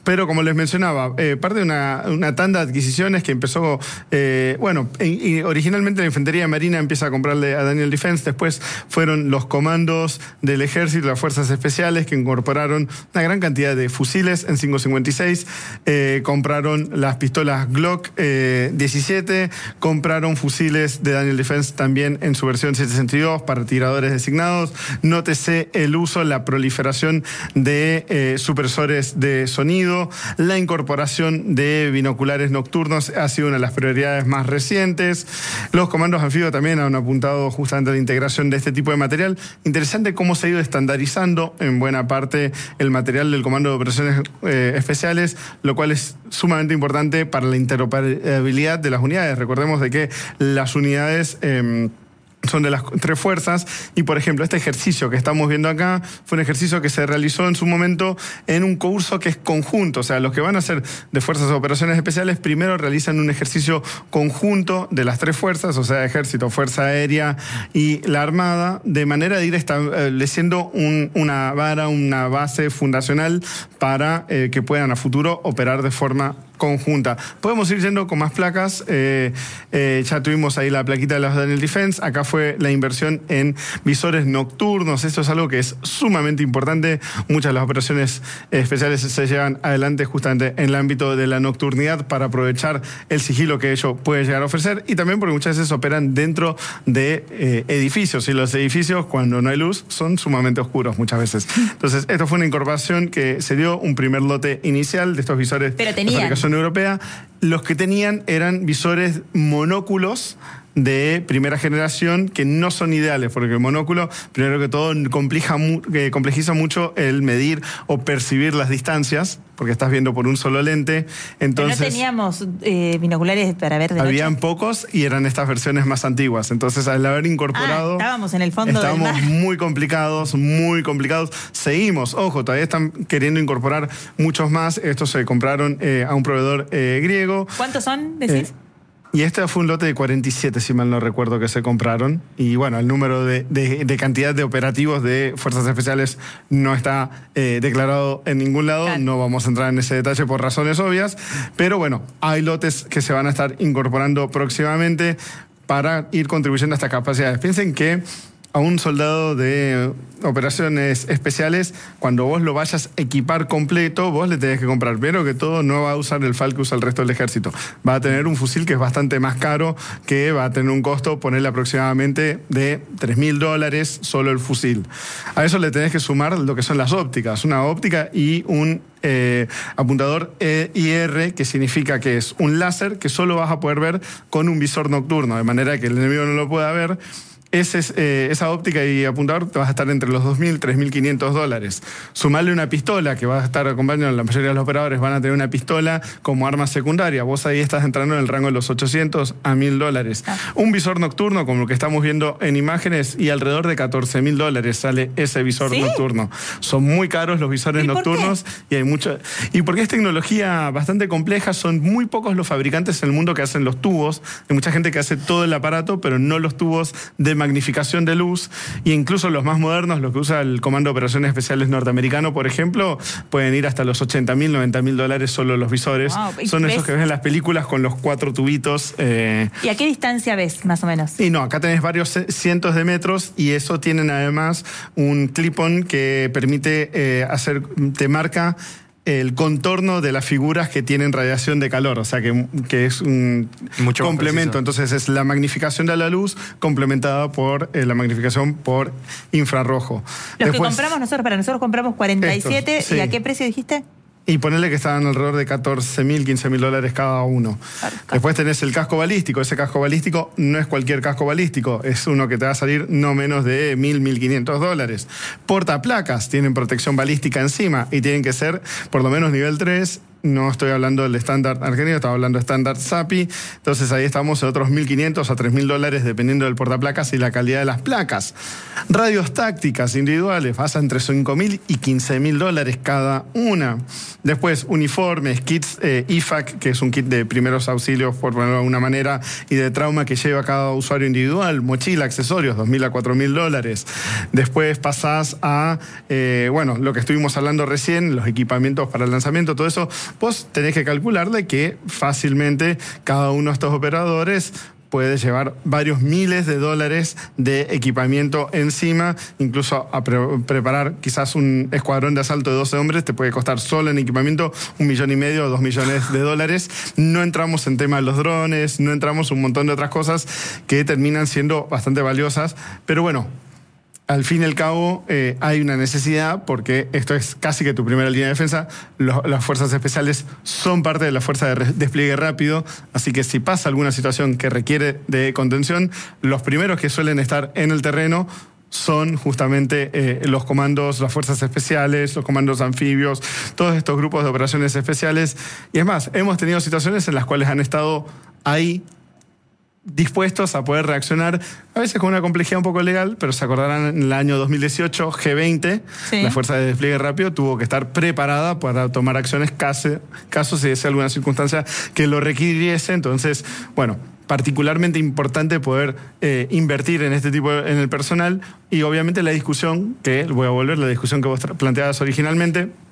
pero como les mencionaba, eh, parte de una, una tanda de adquisiciones que empezó, eh, bueno, y, y originalmente la Infantería Marina empieza a comprarle a Daniel Defense, después fueron los comandos del Ejército, las Fuerzas Especiales, que incorporaron una gran cantidad de fusiles en cinco cincuenta y seis, eh, compraron las pistolas Glock eh, diecisiete, compraron fusiles de Daniel Defense también en su versión setecientos sesenta y dos para tiradores designados. Nótese el uso, la proliferación de eh, supresores de sonido, la incorporación de binoculares nocturnos ha sido una de las prioridades más recientes. Los comandos anfibios también han apuntado justamente a la integración de este tipo de material. Interesante cómo se ha ido estandarizando en buena parte el material del Comando de Operaciones eh, Especiales, lo cual es sumamente importante para la interoperabilidad de las unidades. Recordemos de que las unidades Eh, son de las tres fuerzas y, por ejemplo, este ejercicio que estamos viendo acá fue un ejercicio que se realizó en su momento en un curso que es conjunto, o sea, los que van a ser de Fuerzas de Operaciones Especiales primero realizan un ejercicio conjunto de las tres fuerzas, o sea, Ejército, Fuerza Aérea y la Armada, de manera de ir estableciendo un, una vara, una base fundacional para eh, que puedan a futuro operar de forma conjunta. Podemos ir yendo con más placas. Eh, eh, ya tuvimos ahí la plaquita de los Daniel Defense. Acá fue la inversión en visores nocturnos. Esto es algo que es sumamente importante. Muchas de las operaciones especiales se llevan adelante justamente en el ámbito de la nocturnidad para aprovechar el sigilo que ello puede llegar a ofrecer, y también porque muchas veces operan dentro de eh, edificios, y los edificios, cuando no hay luz, son sumamente oscuros muchas veces. Entonces, esto fue una incorporación que se dio, un primer lote inicial de estos visores Pero de tenían. fabricación europea. Los que tenían eran visores monóculos de primera generación que no son ideales, porque el monóculo, primero que todo, compleja, eh, complejiza mucho el medir o percibir las distancias, porque estás viendo por un solo lente. Entonces, Pero no teníamos eh, binoculares para ver de habían noche. pocos y eran estas versiones más antiguas. Entonces, al haber incorporado... Ah, estábamos en el fondo Estábamos del mar. muy complicados, muy complicados. Seguimos, ojo, todavía están queriendo incorporar muchos más. Estos se compraron eh, a un proveedor eh, griego. ¿Cuántos son, decís? Eh, Y este fue un lote de cuarenta y siete, si mal no recuerdo, que se compraron. Y bueno, el número de, de, de cantidad de operativos de Fuerzas Especiales no está eh, declarado en ningún lado. Claro. No vamos a entrar en ese detalle por razones obvias. Pero bueno, hay lotes que se van a estar incorporando próximamente para ir contribuyendo a estas capacidades. Piensen que a un soldado de operaciones especiales, cuando vos lo vayas a equipar completo, vos le tenés que comprar. Primero que todo, no va a usar el F A L que usa el resto del ejército. Va a tener un fusil que es bastante más caro, que va a tener un costo, ponerle aproximadamente de tres mil dólares solo el fusil. A eso le tenés que sumar lo que son las ópticas. Una óptica y un eh, apuntador E I R, que significa que es un láser que solo vas a poder ver con un visor nocturno, de manera que el enemigo no lo pueda ver. Ese es, eh, esa óptica y apuntador te vas a estar entre los dos mil, tres mil quinientos dólares. Sumarle una pistola, que va a estar acompañando, la mayoría de los operadores van a tener una pistola como arma secundaria. Vos ahí estás entrando en el rango de los ochocientos a mil dólares. Ah. Un visor nocturno, como lo que estamos viendo en imágenes, y alrededor de catorce mil dólares sale ese visor ¿Sí? nocturno. Son muy caros los visores ¿Y nocturnos. Y hay mucho. Y porque es tecnología bastante compleja, son muy pocos los fabricantes en el mundo que hacen los tubos. Hay mucha gente que hace todo el aparato, pero no los tubos de magnificación de luz, y incluso los más modernos, los que usa el Comando de Operaciones Especiales norteamericano, por ejemplo, pueden ir hasta los ochenta mil, noventa mil dólares solo los visores. Wow. Son ¿ves? Esos que ves en las películas con los cuatro tubitos. Eh... ¿Y a qué distancia ves, más o menos? Y no, acá tenés varios cientos de metros, y eso tienen además un clip-on que permite eh, hacer, te marca el contorno de las figuras que tienen radiación de calor, o sea que, que es un Mucho complemento. Entonces es la magnificación de la luz complementada por eh, la magnificación por infrarrojo. Los Después, que compramos nosotros, para nosotros compramos cuarenta y siete, estos, sí. ¿Y a qué precio dijiste? Y ponerle que estaban alrededor de catorce mil, quince mil dólares cada uno. Claro, Después tenés el casco balístico. Ese casco balístico no es cualquier casco balístico. Es uno que te va a salir no menos de mil, mil quinientos dólares. Portaplacas tienen protección balística encima y tienen que ser por lo menos nivel tres No estoy hablando del estándar argentino, estaba hablando de estándar S A P I. Entonces ahí estamos en otros mil quinientos a tres mil dólares dependiendo del portaplacas y la calidad de las placas. Radios tácticas individuales pasan entre cinco mil y quince mil dólares cada una. Después uniformes, kits eh, I F A C, que es un kit de primeros auxilios, por ponerlo de alguna manera, y de trauma que lleva cada usuario individual. Mochila, accesorios, dos mil a cuatro mil dólares. Después pasás a, eh, bueno, lo que estuvimos hablando recién, los equipamientos para el lanzamiento, todo eso. Vos tenés que calcularle que fácilmente cada uno de estos operadores puede llevar varios miles de dólares de equipamiento encima, incluso a pre preparar quizás un escuadrón de asalto de doce hombres te puede costar solo en equipamiento un millón y medio o dos millones de dólares. No entramos en tema de los drones, no entramos en un montón de otras cosas que terminan siendo bastante valiosas, pero bueno, al fin y al cabo, eh, hay una necesidad porque esto es casi que tu primera línea de defensa. Los, las fuerzas especiales son parte de la fuerza de despliegue rápido, así que si pasa alguna situación que requiere de contención, los primeros que suelen estar en el terreno son justamente eh, los comandos, las fuerzas especiales, los comandos anfibios, todos estos grupos de operaciones especiales. Y es más, hemos tenido situaciones en las cuales han estado ahí dispuestos a poder reaccionar, a veces con una complejidad un poco legal, pero se acordarán en el año dos mil dieciocho, G veinte, sí. La Fuerza de Despliegue Rápido tuvo que estar preparada para tomar acciones caso, caso si hubiese alguna circunstancia que lo requiriese. Entonces, bueno, particularmente importante poder eh, invertir en este tipo, de, en el personal, y obviamente la discusión, que voy a volver, la discusión que vos planteabas originalmente,